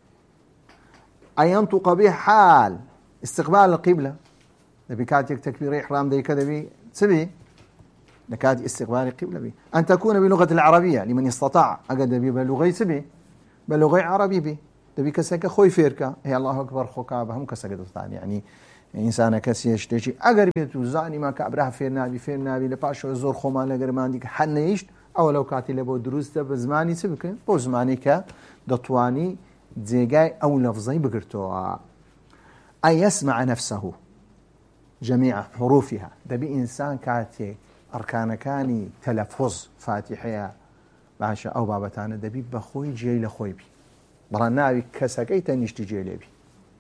أينطق به حال استقبال القبلة نبي كاتك تكبير إحرام ذي كذا بي سبي نكاد استقبال القبلة بي أن تكون بلغة العربية لمن استطاع أجد بي بلغة سبي بلغة عربي بي تبي كسك خوي فيركا هي الله أكبر خوكا بهم كسك ثاني يعني إنسان كسيش تجي أجر بيتوزعني ما كأبرها فيرنا بي فيرنا بي لباش زور خوما لجر ما عندك حنيشت أو لو كاتي لبو دروس بزماني سبك بو زماني كدطواني جيجاي أو لفظي بقرتوا أن يسمع نفسه جميع حروفها دبي إنسان كاتي أركان كاني تلفظ فاتحة باشا أو بابتانا دبي بخوي جيل خوي بي برناوي كسكي تنشتي جيلي بي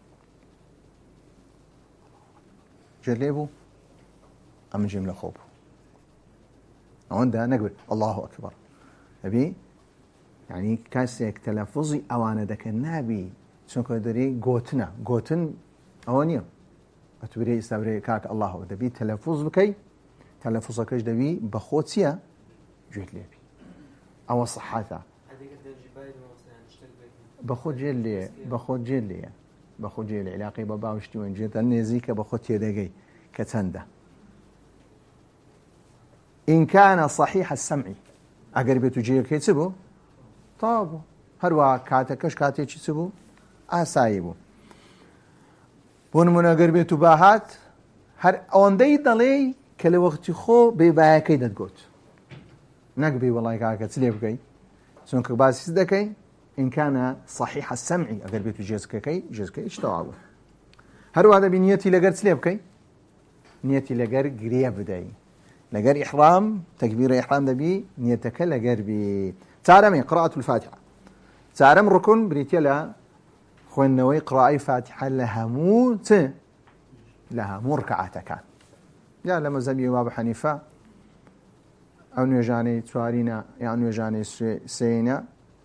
جليبو أم جملة خوب عندها نقبل الله أكبر دبي يعني كاسيك تلفظي أوانا دك النبي شو كدري قوتنا قوتن أوانيا أتبري استبري كاك الله دبي تلفظ بكي تلفظك إيش دبي بخوتيا جهد لي أو صحتها بخوت جلي بخوت جلي بخوت جلي علاقي بابا وشتي وين جيت النزيكة بخوت يدقي كتنده إن كان صحيح السمع أقرب تجيه كيتسبه طابو هروا كاتكش كاتي تشبو أسايبو بون من أقرب تباهات هر أوندي دلي كل وقت خو بيباها كيدا تقول نقبي والله كاكا تسليب كي سنك باس دكي إن كان صحيح السمع أقرب تجيزك كي جيزك إيش توابو هروا هذا بنيتي لقر تسليب كي نيتي لقر قريب داي لقر إحرام تكبير إحرام دبي نيتك لقر بي تعلم قراءة الفاتحة تعلم ركن بريتيلا خوينوي قراءة فاتحة لها موت لها مركعة كان يا لما زمي باب حنيفة أو نيجاني توارينا يعني نيجاني سينا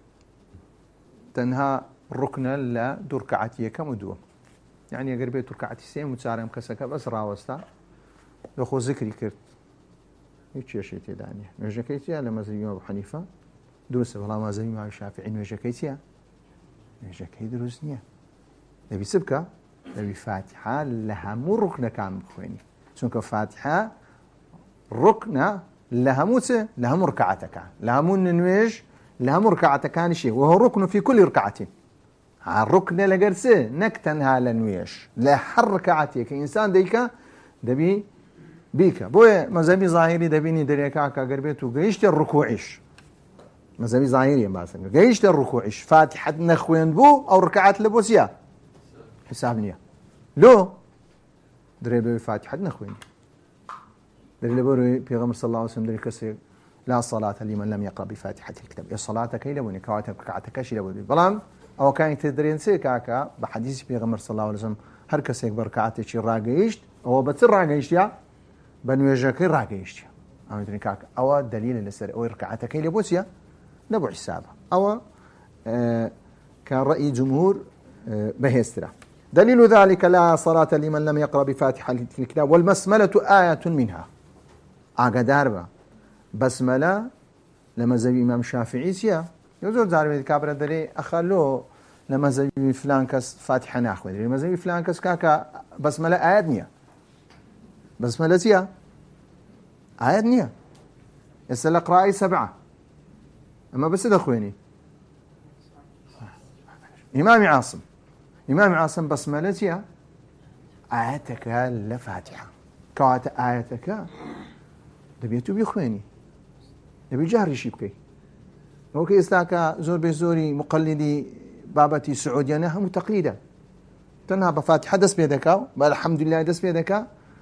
تنها ركنا لا دركعتي كم دوم يعني أقرب دركعتي سين متعلم كسك بس راوستا دخو ذكري كرت هيك شيء تداني نيجاكيتي لما زمي باب حنيفة دروس والله ما زي ما الشافعي نوجكيتيا نوجكي دروس نية نبي سبكة نبي فاتحة لها مو ركنة كان بخويني شونك فاتحة ركنة لها موت لها مركعتك لها مو ننويج لها مركعتك كان شيء وهو ركن في كل ركعة الركنة لجرسه نكتنها لنويش لا حركعتك إنسان ديكا دبي بيكا بوي مذهبي ظاهري دبيني دريكا كقربيتو جيشت الركوعيش مذهبي ظاهري مثلا جيشت الركوعيش فاتحة نخوين بو أو ركعات لبوسيا حساب نية لو دري فاتحة نخوين دري لبوري بيغمر صلى الله عليه وسلم دري كسي لا صلاة لمن لم يقرأ بفاتحة الكتاب الصلاة كي لبوني كواتب ركعتك شي لبوني بلام أو كان تدرين سي كاكا بحديث بيغمر صلى الله عليه وسلم هر كسي بركعتك شي راقيشت أو بتصير راقيشت يا بنوجهك راقيشت أو يدري كاكا أو دليل لسر أو ركعتك كي لبوسيا نبو حسابها أو آه كان رأي جمهور آه بهسترا دليل ذلك لا صلاة لمن لم يقرأ بفاتحة الكتاب والبسملة آية منها أقدار بسملة لما زي إمام الشافعي سيا زۆر جارێت کابرا دەرێ ئەخەلۆ لە مەزەبی فلان کەس فاتحە ناخوێنێت لە مەزەبی فلان کەس کاکە بەسمەلە ئاەت نییە بەسمەلە چییە؟ ئاەت نییە ئێستا لە قڕائی سەبعە ئەمە بەس دەخوێنی ئیمامی عاصم ئیمامی عاصم بەسمەلە چییە؟ ئاەتەکە لە فاتحە کەواتە ئاەتەکە دەبێت و بیخوێنی دەبێت جاریشی بکەیت وەکە ئێستاکە زۆر بێ زۆری مقلدی بابەتی سعودیانە هەموو تەقلیدە تەنها بە فاتحە دەست پێ دەکا و بە الحەمدولله دەست پێ دەکا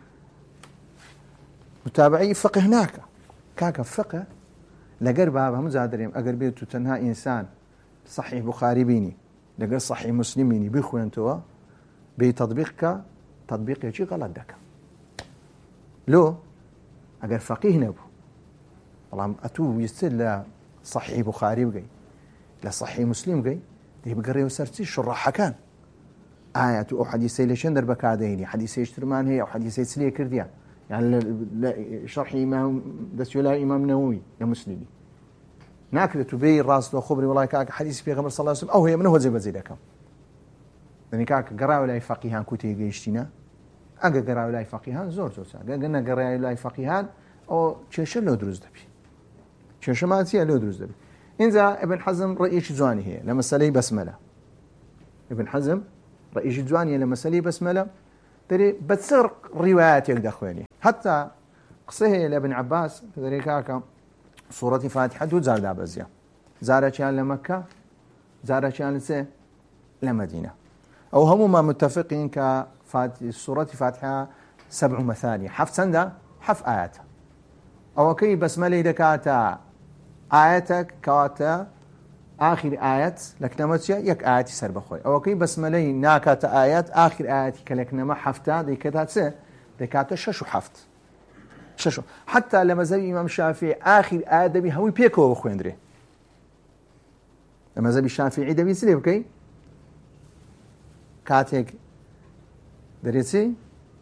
متابعی فقه ناکە کاکە فقه لەگەر باب هەموو جا دەرێم ئەگەر بێت و تەنها ئینسان صحیح بوخاری بینی لەگەر صحیح مسلم بینی بخوێنتەوە بێ تەطبیقکە تەطبیقێکی غەڵەت دەکە لۆ ئەگەر فەقیه نەبوو بەڵام ئەتوو ویستر لە صحیح بوخاری بگەی لە صحیح مسلم بگەی دەی بگەڕێەوە سەرچی شڕەحەکان ئایا تو ئەو حەدیسەی لە چێن دەربەکادەینی حەدیسەی ترمان هەیە ئەو حەدیسەی چ لێ کردیان يعني شرحي إمام دسولا إمام نووي يا مسلمي ناكل تبي الراس لو خبري والله كاك حديث في غمر صلى الله عليه وسلم أو هي من هو زي بزي لكم يعني كاك قرأ ولا فقيهان كوتي جيشتنا أجا قرأ ولا فقيهان زور زور سا قلنا قرأ ولا فقيهان أو شيء لو دروز دبي شيء ما تيا لو دروز دبي إنذا ابن حزم رئيس جواني هي لما سلي بسملة ابن حزم رئيس جواني لما سلي بسملة تري بتصير روايات يقدر خويني حتى قصه لابن عباس تدري كاكا سورة فاتحة دو زار دابزيا زارة كان لمكة زارة كان لسه لمدينة أو هم ما متفقين كفات سورة فاتحة سبع مثاني حف سندا حف آيات أو كي بسملة دكاتا آياتك كاتا آخر آيات لكنمتيا يك آيات سر بخوي أو كي بسملة ناكات آيات آخر آيات كلكنما حفتا دي كذا سه دكاتا ششو حفت ششو حتى لما زي إمام الشافعي آخر آية دبي هوي بيكو بخويندري لما زي الشافعي دبي سليب كي كاتك دريتي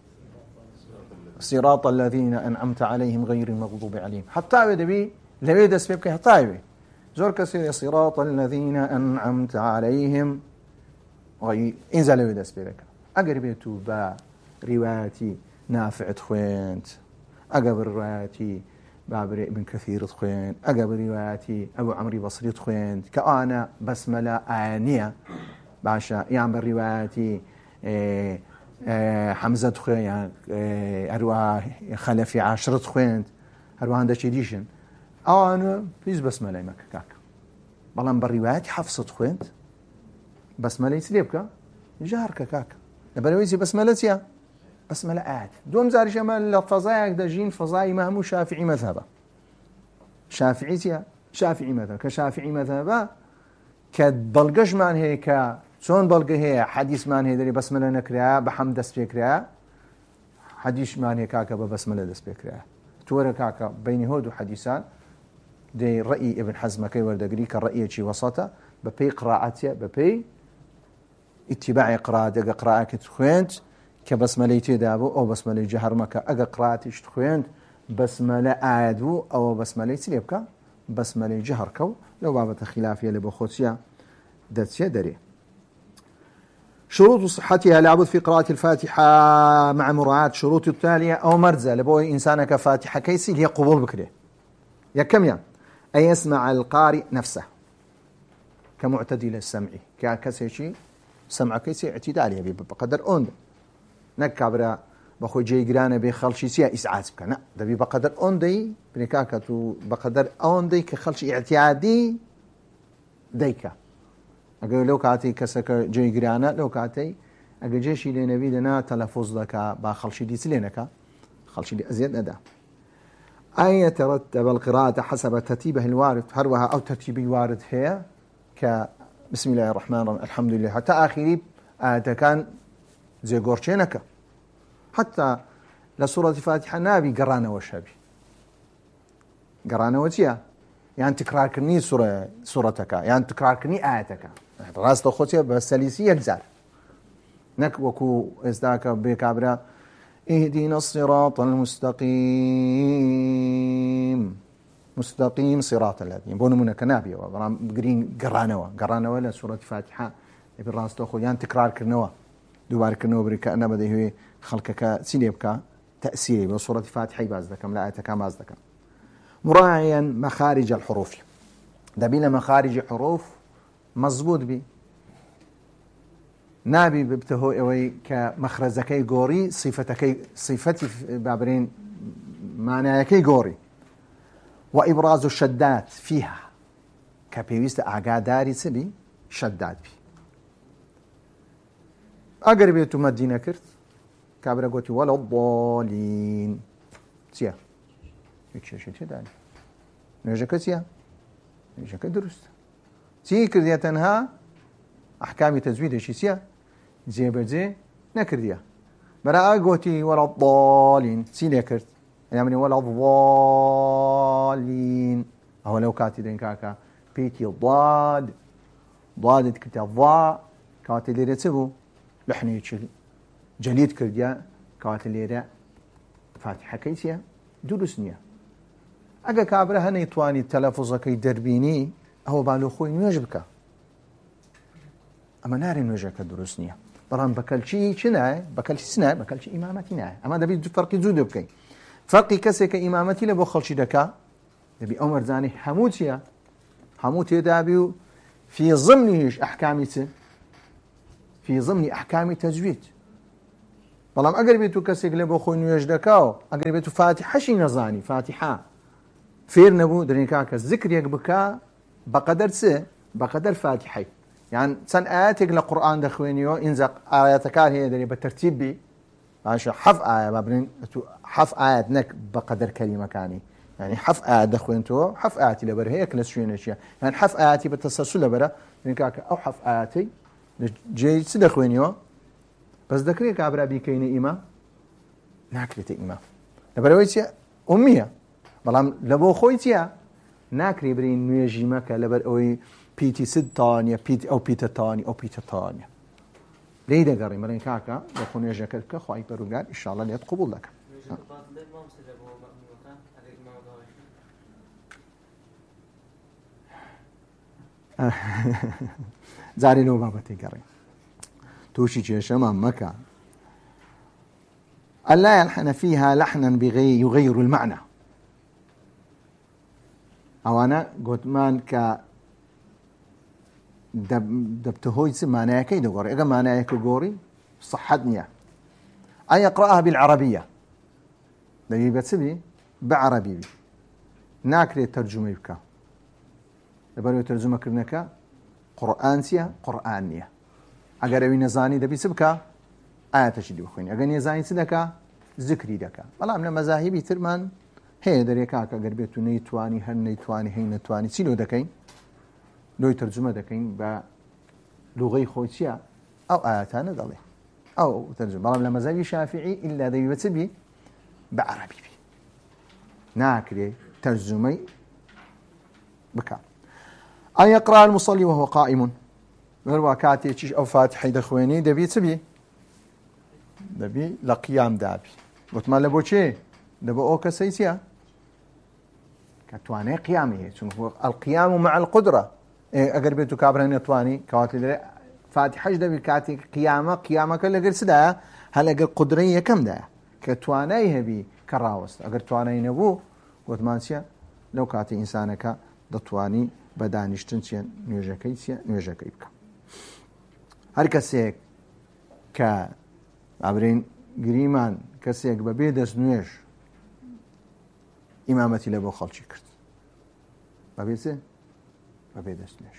صراط الذين أنعمت عليهم غير المغضوب عليهم حتى دبي لو يدس بيبكي حتى زور كسير صراط الذين أنعمت عليهم غير إنزل لو يدس بيبك أقربيتو با رواياتي نافع تخوينت أقبل رواياتي بابر ابن كثير تخوين أقبل رواياتي أبو عمري بصري تخوين كأنا بسملة آنية باشا يعني بالرواياتي إيه إيه حمزة تخوين يعني إيه أروى خلفي عشرة تخوين أروى عندها شديشن أو أنا بيز بسملة مك كاك بلان بالرواياتي حفصة تخوين بسملة يسليبك جارك كاك نبرويزي بسملة يا بسملة آت دوم زاري شمال لفظايا دجين فظاي مهمو شافعي مذهبه شافعي تيا شافعي مذهب كشافعي مذهبه كبلغش مان هيك شلون بلغ هي حديث مان هي دري بسملة نكرا بحمد دس فكرا حديث مان هيك كاكا بسملة دس فكرا تورا كاكا بين هود وحديثان دي رأي ابن حزم كي وردقري كالرأي شي وسطه ببي قراءتي ببي اتباع قراءة قراءة كتخوينت كبسملة تدابو أو بسملة جهر مكة أجا قراءة تخوينت بسملة آدو أو بسملة تليبكا بسملة جهر كو لو بابة خلافية لبخوتيا داتيا دري شروط صحتها لابد في قراءة الفاتحة مع مراعاة شروط التالية أو مرزة لبوي إنسانك فاتحة كيسي هي قبول بكره يا كم يا أن يسمع القارئ نفسه كمعتدل السمعي ككسيشي سمع كيسي اعتدالي بقدر أوند نكابرا بخو جيجرانا بخلشي سيا إسعاز بك نا دبي بقدر أوندي بنكاكتو بقدر أوندي كخلشي اعتيادي ديكا أقول لو كاتي كسك جيجرانا لو كاتي أقول جيشي لنبي لنا تلفظ لك بخلشي دي سلينك خلشي دي أزيد أدا أن يترتب القراءة حسب ترتيبه الوارد هروها أو ترتيبي وارد هي ك بسم الله الرحمن الرحيم الحمد لله حتى آخري آه كان زي قرشينك حتى لسورة فاتحة نابي قرانا وشابي قرانا وتيا يعني تكرار كني سورة سورتك يعني تكرار كني آياتك راس تخوتيا بسليسية جزار نك وكو ازداك بكابرا اهدنا الصراط المستقيم مستقيم صراط الذين بون منك نابي وبرام جرين قرانوا قرانوا لا سورة فاتحة بالراس تأخذ يعني تكرار كرنوا دوبار كرنوا بريكا أنا بدي هو خلقك سينيبكا تأثيري بصورة فاتحة بازدكم لا أتكام بازدكم مراعيا مخارج الحروف دبينا مخارج حروف مضبوط بي نابي ببتهو اوي كمخرزكي غوري صفتكي صفتي بابرين معناكي غوري وابراز الشدات فيها كبيوست اعقاداري سبي شدات بي اقربيتو مدينه كرت كابرا قوتي ولا الضالين سيا يكشي شي داني نجاك سيا نجاك درست سي كرديا تنها احكام تزويد شي سيا زي بزي نكرديا برا قوتي ولا الضالين سي نكرت يعني ولا الضالين هو لو كاتي دين كاكا بيتي الضاد ضاد كتا الضاء كاتي لي رتبو لحني يشيل جليد كرديا كاتي لي فاتحه كيسيا دروسنيا اگه كابره هني تواني تلفظ كي دربيني هو بالو خوي نجبك اما ناري نجاك دروسنيا برام بكلشي شناي بكلشي سنا بكلشي امامتي نا اما دبي فرق زود بكي فرقي كسي كامامتي لبو خلشي دكا دبي عمر زاني حموتيا حموتي دابيو في ضمن احكامته في ضمن احكام تجويد بلام اقربيتو كسي لبو خوي نجدكاو اقربيتو فاتحه شي نزاني فاتحه فير نبو درينكاك الذكر يقبكا بقدر سه بقدر فاتحه يعني سن آياتك للقرآن دخوينيو إنزق آياتك هي دري بالترتيب بي عشان حف آية بابرين حف آيات نك بقدر كلمة كاني يعني حف آيات دخوينتو حف آياتي لبر هيك لسوين أشياء يعني حف آياتي بالتسلسل لبره درينكاك أو حف آياتي جاي سدخوينيو بس ذكريك عبر أبي كيني إمام ناكريت إمام لبرويتيا أمية بلام لبو خويتيا ناكري برين نيجي مكة لبر أوي بيتي سد تانية بيتي أو بيتا تاني أو بيتا تانية ليدا قري مرين كاكا بخون يجي كلك خواهي برو قال إن شاء الله ليت قبول لك زاري لو بابتي قري توشي جيش أمام مكة ألا يلحن فيها لحنا بغي يغير المعنى أو أنا قلت مان ك دب دبتهوي معناها كي دغوري اجا معناها كغوري صحتني اي اقراها بالعربيه دبي بتسبي بعربي ناكري ترجمه بك دبرو ترجمه كرنكا قرانسيا قرانيه اگر وي نزاني دبي سبكا ايات شدي بخوني اگر نزاني سدكا ذكري دكا والله من مذاهبي ترمان هي دريكا كغربيتو نيتواني هن نيتواني هي نتواني سيلو دكاين لو ترجمة دكين بلغة خوتيا أو آياتنا ضلي أو ترجمة بلام لما زي شافعي إلا ذي بتبي بعربي بي ناكري ترجمي بكا أن يقرأ المصلي وهو قائم غير كاتي تشيش أو فاتح دخويني دبي تبي دبي لقيام دابي وتما لبو شيء دبو أوكا سيسيا كتواني قيامي القيام مع القدرة اگر بيتو كابرين يطواني كواتي فاتحه دبي كاتي قيامه قيامه كل غير سدا هل اگر قدريه كم ده كتواني هبي كراوس اگر تواني نبو وتمانسيا لو كاتي انسانك دتواني بدانشتنسيا نيجاكيسيا نيجاكيبك هر كسيك ك عبرين غريمان كسيك ببيدس نيش امامتي لبو خلشي كرت ببيسه ببيدسنش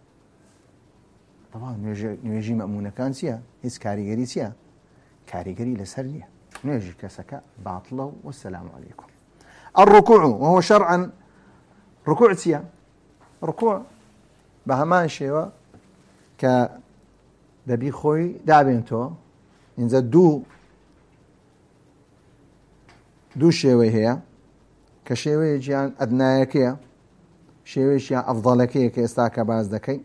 طبعا نيجي نيجي مأمونة كان سيا هيس كاريجري سيا كاريجري لسرية نيجي كسكا باطلة والسلام عليكم الركوع وهو شرعا ركوع سيا ركوع بهمان شيوا ك دبي خوي دابينتو إنزا دو دو شيوي هي كشيوي جيان أدنايكيا شيويش يا أفضلكي كإستاك باز دكي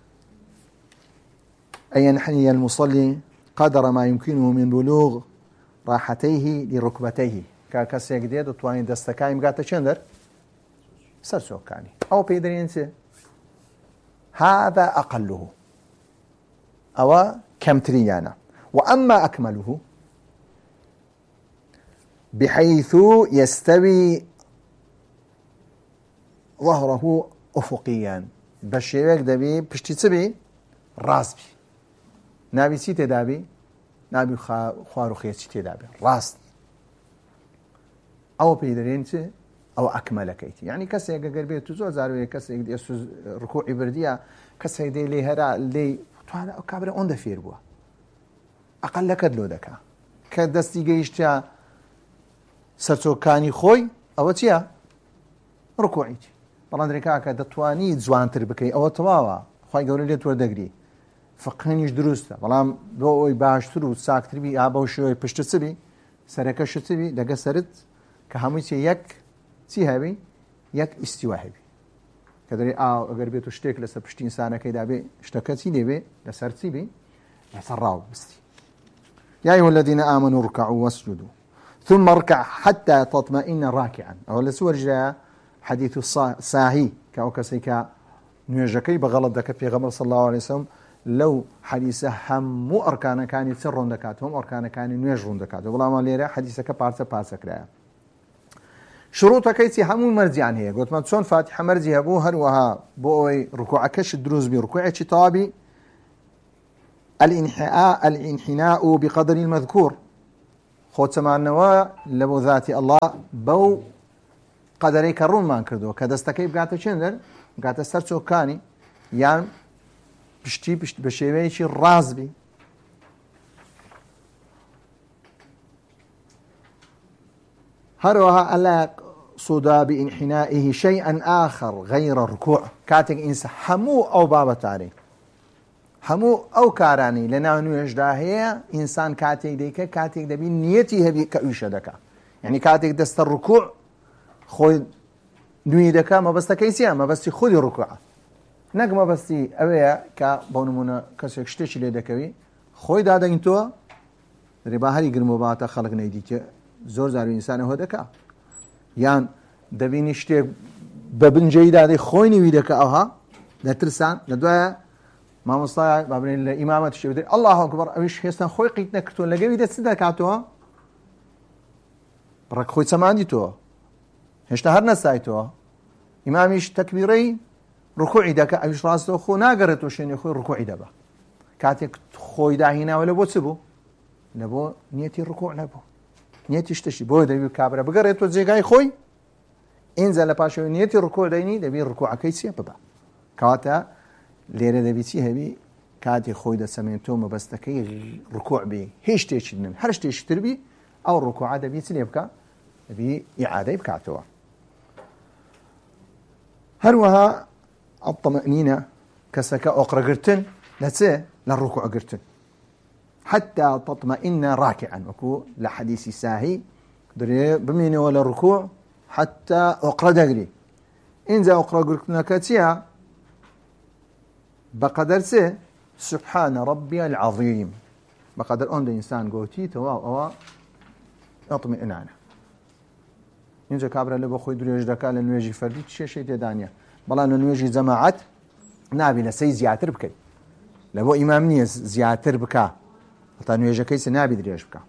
أن ينحني المصلي قدر ما يمكنه من بلوغ راحتيه لركبتيه كاكسيك ديد وطواني دستكاي مقاتا شندر سەرچۆکانی ئەو پێی دەرێن چێ هذا أقله أو كمتريانا وأما أكمله بحيث يستوي ظهره أفقيا بشيوك دبي بشتي تبي راس بي نابي سي تدابي نابي خوارو خير سي تدابي راس أو بيدرينتي أو أكمل كيتي يعني كسي أجر بيت تزور زاروي كسي يسوع ركوع برديا كسي دي لي هرا لي هذا كابر أون دفير بوا أقل لك دلو دكا كدستي جيشتا سرتو كاني خوي أو تيا ركوعيتي بلان دريكا كدتواني زوان تربكي أو تواوا خوي قولي لي تور دقري فقهنيش دروستا بلان بو باش ترو ساك تربي أبو شوي بشتسبي سركة شتسبي دقا سرت كهاميتي يك تي هبي يك استواء هبي كدري آه أجر بيتو شتيك لسه بشتين سنة كده بي اشتكتي لي بي لسرتي بي لسراو بستي يا أيها الذين آمنوا اركعوا واسجدوا ثم اركع حتى تطمئن راكعا أو لسور جاء حديث الصاهي كأوكسيكا نيجكي بغلط دك في غمر صلى الله عليه وسلم لو حديث هم أركان كان سر دكاتهم أركان كان نيجرون دكاتهم والله ما ليرى حديثك بارسة بارسة كده شروط كيتي همو مرجعان هي قلت ما تشون فاتحة مرجي هبو هروها بوي ركوعكش الدروز بركوعك طابي الانحناء الانحناء بقدر المذكور خود سمعنا لبو ذاتي الله بو قدري كرون ما نكردو كدستكي بقاتا چندر بقاتا سرچو كاني يعني بشتي بشت بشيويشي رازبي هروها ألا صدا بإنحنائه شيئا آخر غير الركوع كاتك إنس همو أو بابا تاري همو أو كاراني لنا نوجدا هي إنسان كاتك ديك كاتك دبي نيتي هبي كأوشة دكا يعني كاتك دست الركوع خوي نوي دكا ما بس تكيسيا ما بس خذي الركوع نك ما بس أويا كبونمونا كسكشتش اللي دكوي خوي دادا إنتوا رباهري قرموباتا خلق نيديك زور زارو إنسان هو دكا یان دەبینی شتێک بە بنجەی دادەی خۆی نوی دەکە ئەوها دەترسان لە دوایە مامۆستای بابرێن لە ئیمامەت شێ بدەین ئەڵڵاهو ئەکبەر ئەویش هێستا خۆی قیت نەکردووە لەگەوی دەست دەکاتەوە بڕێک خۆی چەماندیتەوە هێشتا هەر نەسایتەوە ئیمامیش تەکبیرەی ڕکوعی دەکە ئەویش ڕاستەوە خۆ ناگەڕێتەوە شوێنی خۆی ڕکوعی دەبە کاتێک خۆی داهیناوە لە بۆ چ بوو لە بۆ نیەتی ڕکوع نەبوو نیەتی شتشی بۆ دەبی کابرا بگەڕێتەوە جێگای خۆی ئینجا لە پاشەوەی نیەتی ڕکوع دەینی دەبی ڕکوعەکەی چێ ببە کەواتە لێرە دەبی چی هەبی کاتی خۆی دەسەمێنێتەوە مەبەستەکەی ڕکوع بێ هیچ شتێکی نن هەر شتێکی تر بی ئەو ڕکوعە دەبی چ لێ بکە دەبی ئیعادەی بکاتەوە هەروەها الطمأنينة كسك أقرقرتن لتسي للركوع قرتن حتى تطمئن راكعا وكو لحديث ساهي دري بميني ولا الركوع حتى أقرأ دقري إنزا أقرأ قرتنا كاتيا بقدر سي سبحان ربي العظيم بقدر أن الإنسان قوتي توا أو اطمئنانه إنزا كابرا اللي بخوي دري يجدكا لنواجي فردي تشي شي تدانيا بلا نواجي جماعات نابي لسي زياتر بكي لبو إمامنية زياتر بكا حتى نواجي كيس نابي دريش بكا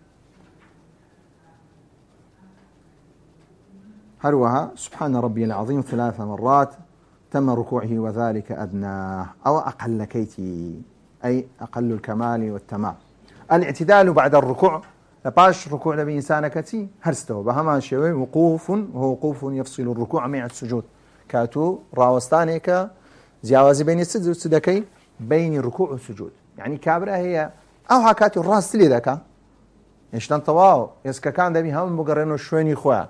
هروها سبحان ربي العظيم ثلاث مرات تم ركوعه وذلك أدناه أو أقل كيتي أي أقل الكمال والتمام الاعتدال بعد الركوع لباش ركوع لبي إنسان كتي هرستو بهما شوي وقوف وهو وقوف يفصل الركوع مع السجود كاتو راوستانيك زياوازي بين السجود والسدكي بين الركوع والسجود يعني كابرة هي أو هكاتي الراس تلي ذاك يشتن طواو يسكا كان دبي هم مقرنو شويني خواه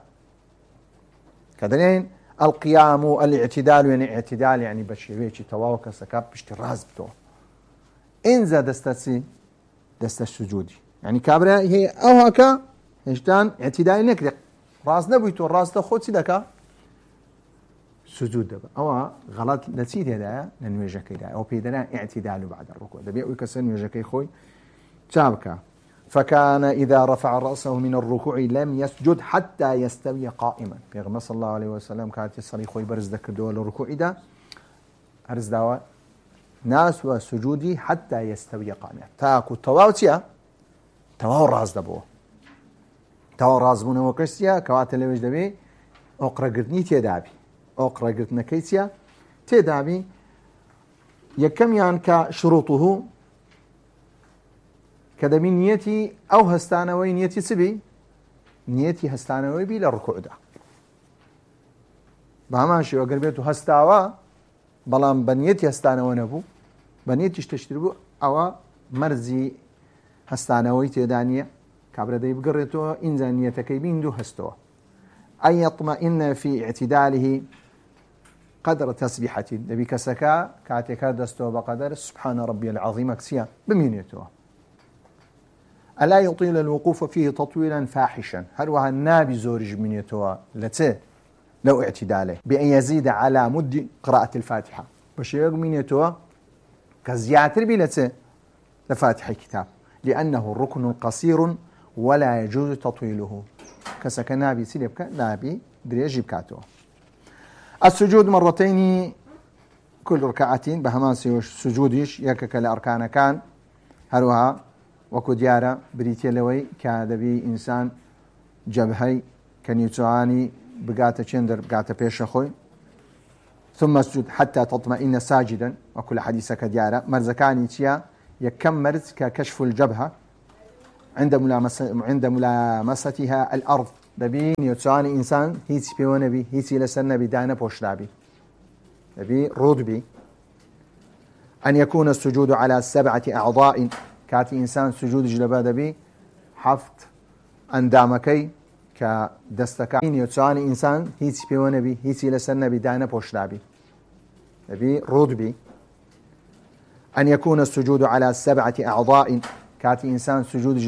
كذلين القيام الاعتدال يعني اعتدال يعني بشيويتي تواو كسكاب بشتي راس بتو إنزا دستسي دست السجودي يعني كابرة هي أو هكا يشتن اعتدال نكدق راس نبويتو الراس تخوتي دكا سجود دبا أو غلط نسيت هذا ننوجك كذا أو بيدنا اعتدال بعد الركوع دبي ويكسر نوجك خوي شابكا فكان إذا رفع رأسه من الركوع لم يسجد حتى يستوي قائما. پیغمبر صلى الله عليه وسلم كانت الصريخ خوي برز ذكر الركوع ده هرز داوا ناس وسجودي حتى يستوي قائما. تاكو تواوتيا تواو راز دبوه تواو راز بونه وكسيا كوات لوج دبي اقرا قرتني تيدابي اقرا قرتنا كيسيا تيدابي يكم يان كشروطه كذا من نيتي أو هستانوي نيتي سبي نيتي هستانوي بي للركوع ده بهماشي وقر بيتو هستاوا بلان بنيتي هستانوي نبو بنيتي تشتربو أو مرزي هستانوي تيدانية كابرا دي بقريتو إنزا نيتكي بين دو هستوا أن يطمئن في اعتداله قدر تسبيحة دبي كسكا كاتيكا دستو بقدر سبحان ربي العظيم كسيا بمينيتو ألا يطيل الوقوف فيه تطويلا فاحشا هل وها النابي زورج من يتوى لته لو اعتداله بأن يزيد على مد قراءة الفاتحة بشيء من يتوى كزياتر بلته لفاتح الكتاب لأنه الركن قصير ولا يجوز تطويله كسك نابي سيلبك نابي دريجي بكاتو. السجود مرتين كل ركعتين بهمان سجوديش يكك الأركان كان هروها وكو ديارة بريتيا لوي كادبي إنسان جبهي كان يتواني بقاتا چندر بقاتا بيش خوي ثم اسجد حتى تطمئن ساجدا وكل حديثك ديارة مرزكاني تيا يكم مرز ككشف الجبهة عند ملامسة عند ملامستها الأرض دبي يتواني إنسان هيتي بيوانا بي هيتي لسنا بدانا بوشلابي دبي رود بي أن يكون السجود على سبعة أعضاء كاتي إنسان سجود جلبا دبي حفت أندامكي كدستكين يتواني إنسان هيتي بيوانا بي هيتي لسنا بدانا بوشلابي دبي رود بي أن يكون السجود على سبعة أعضاء كاتي إنسان سجود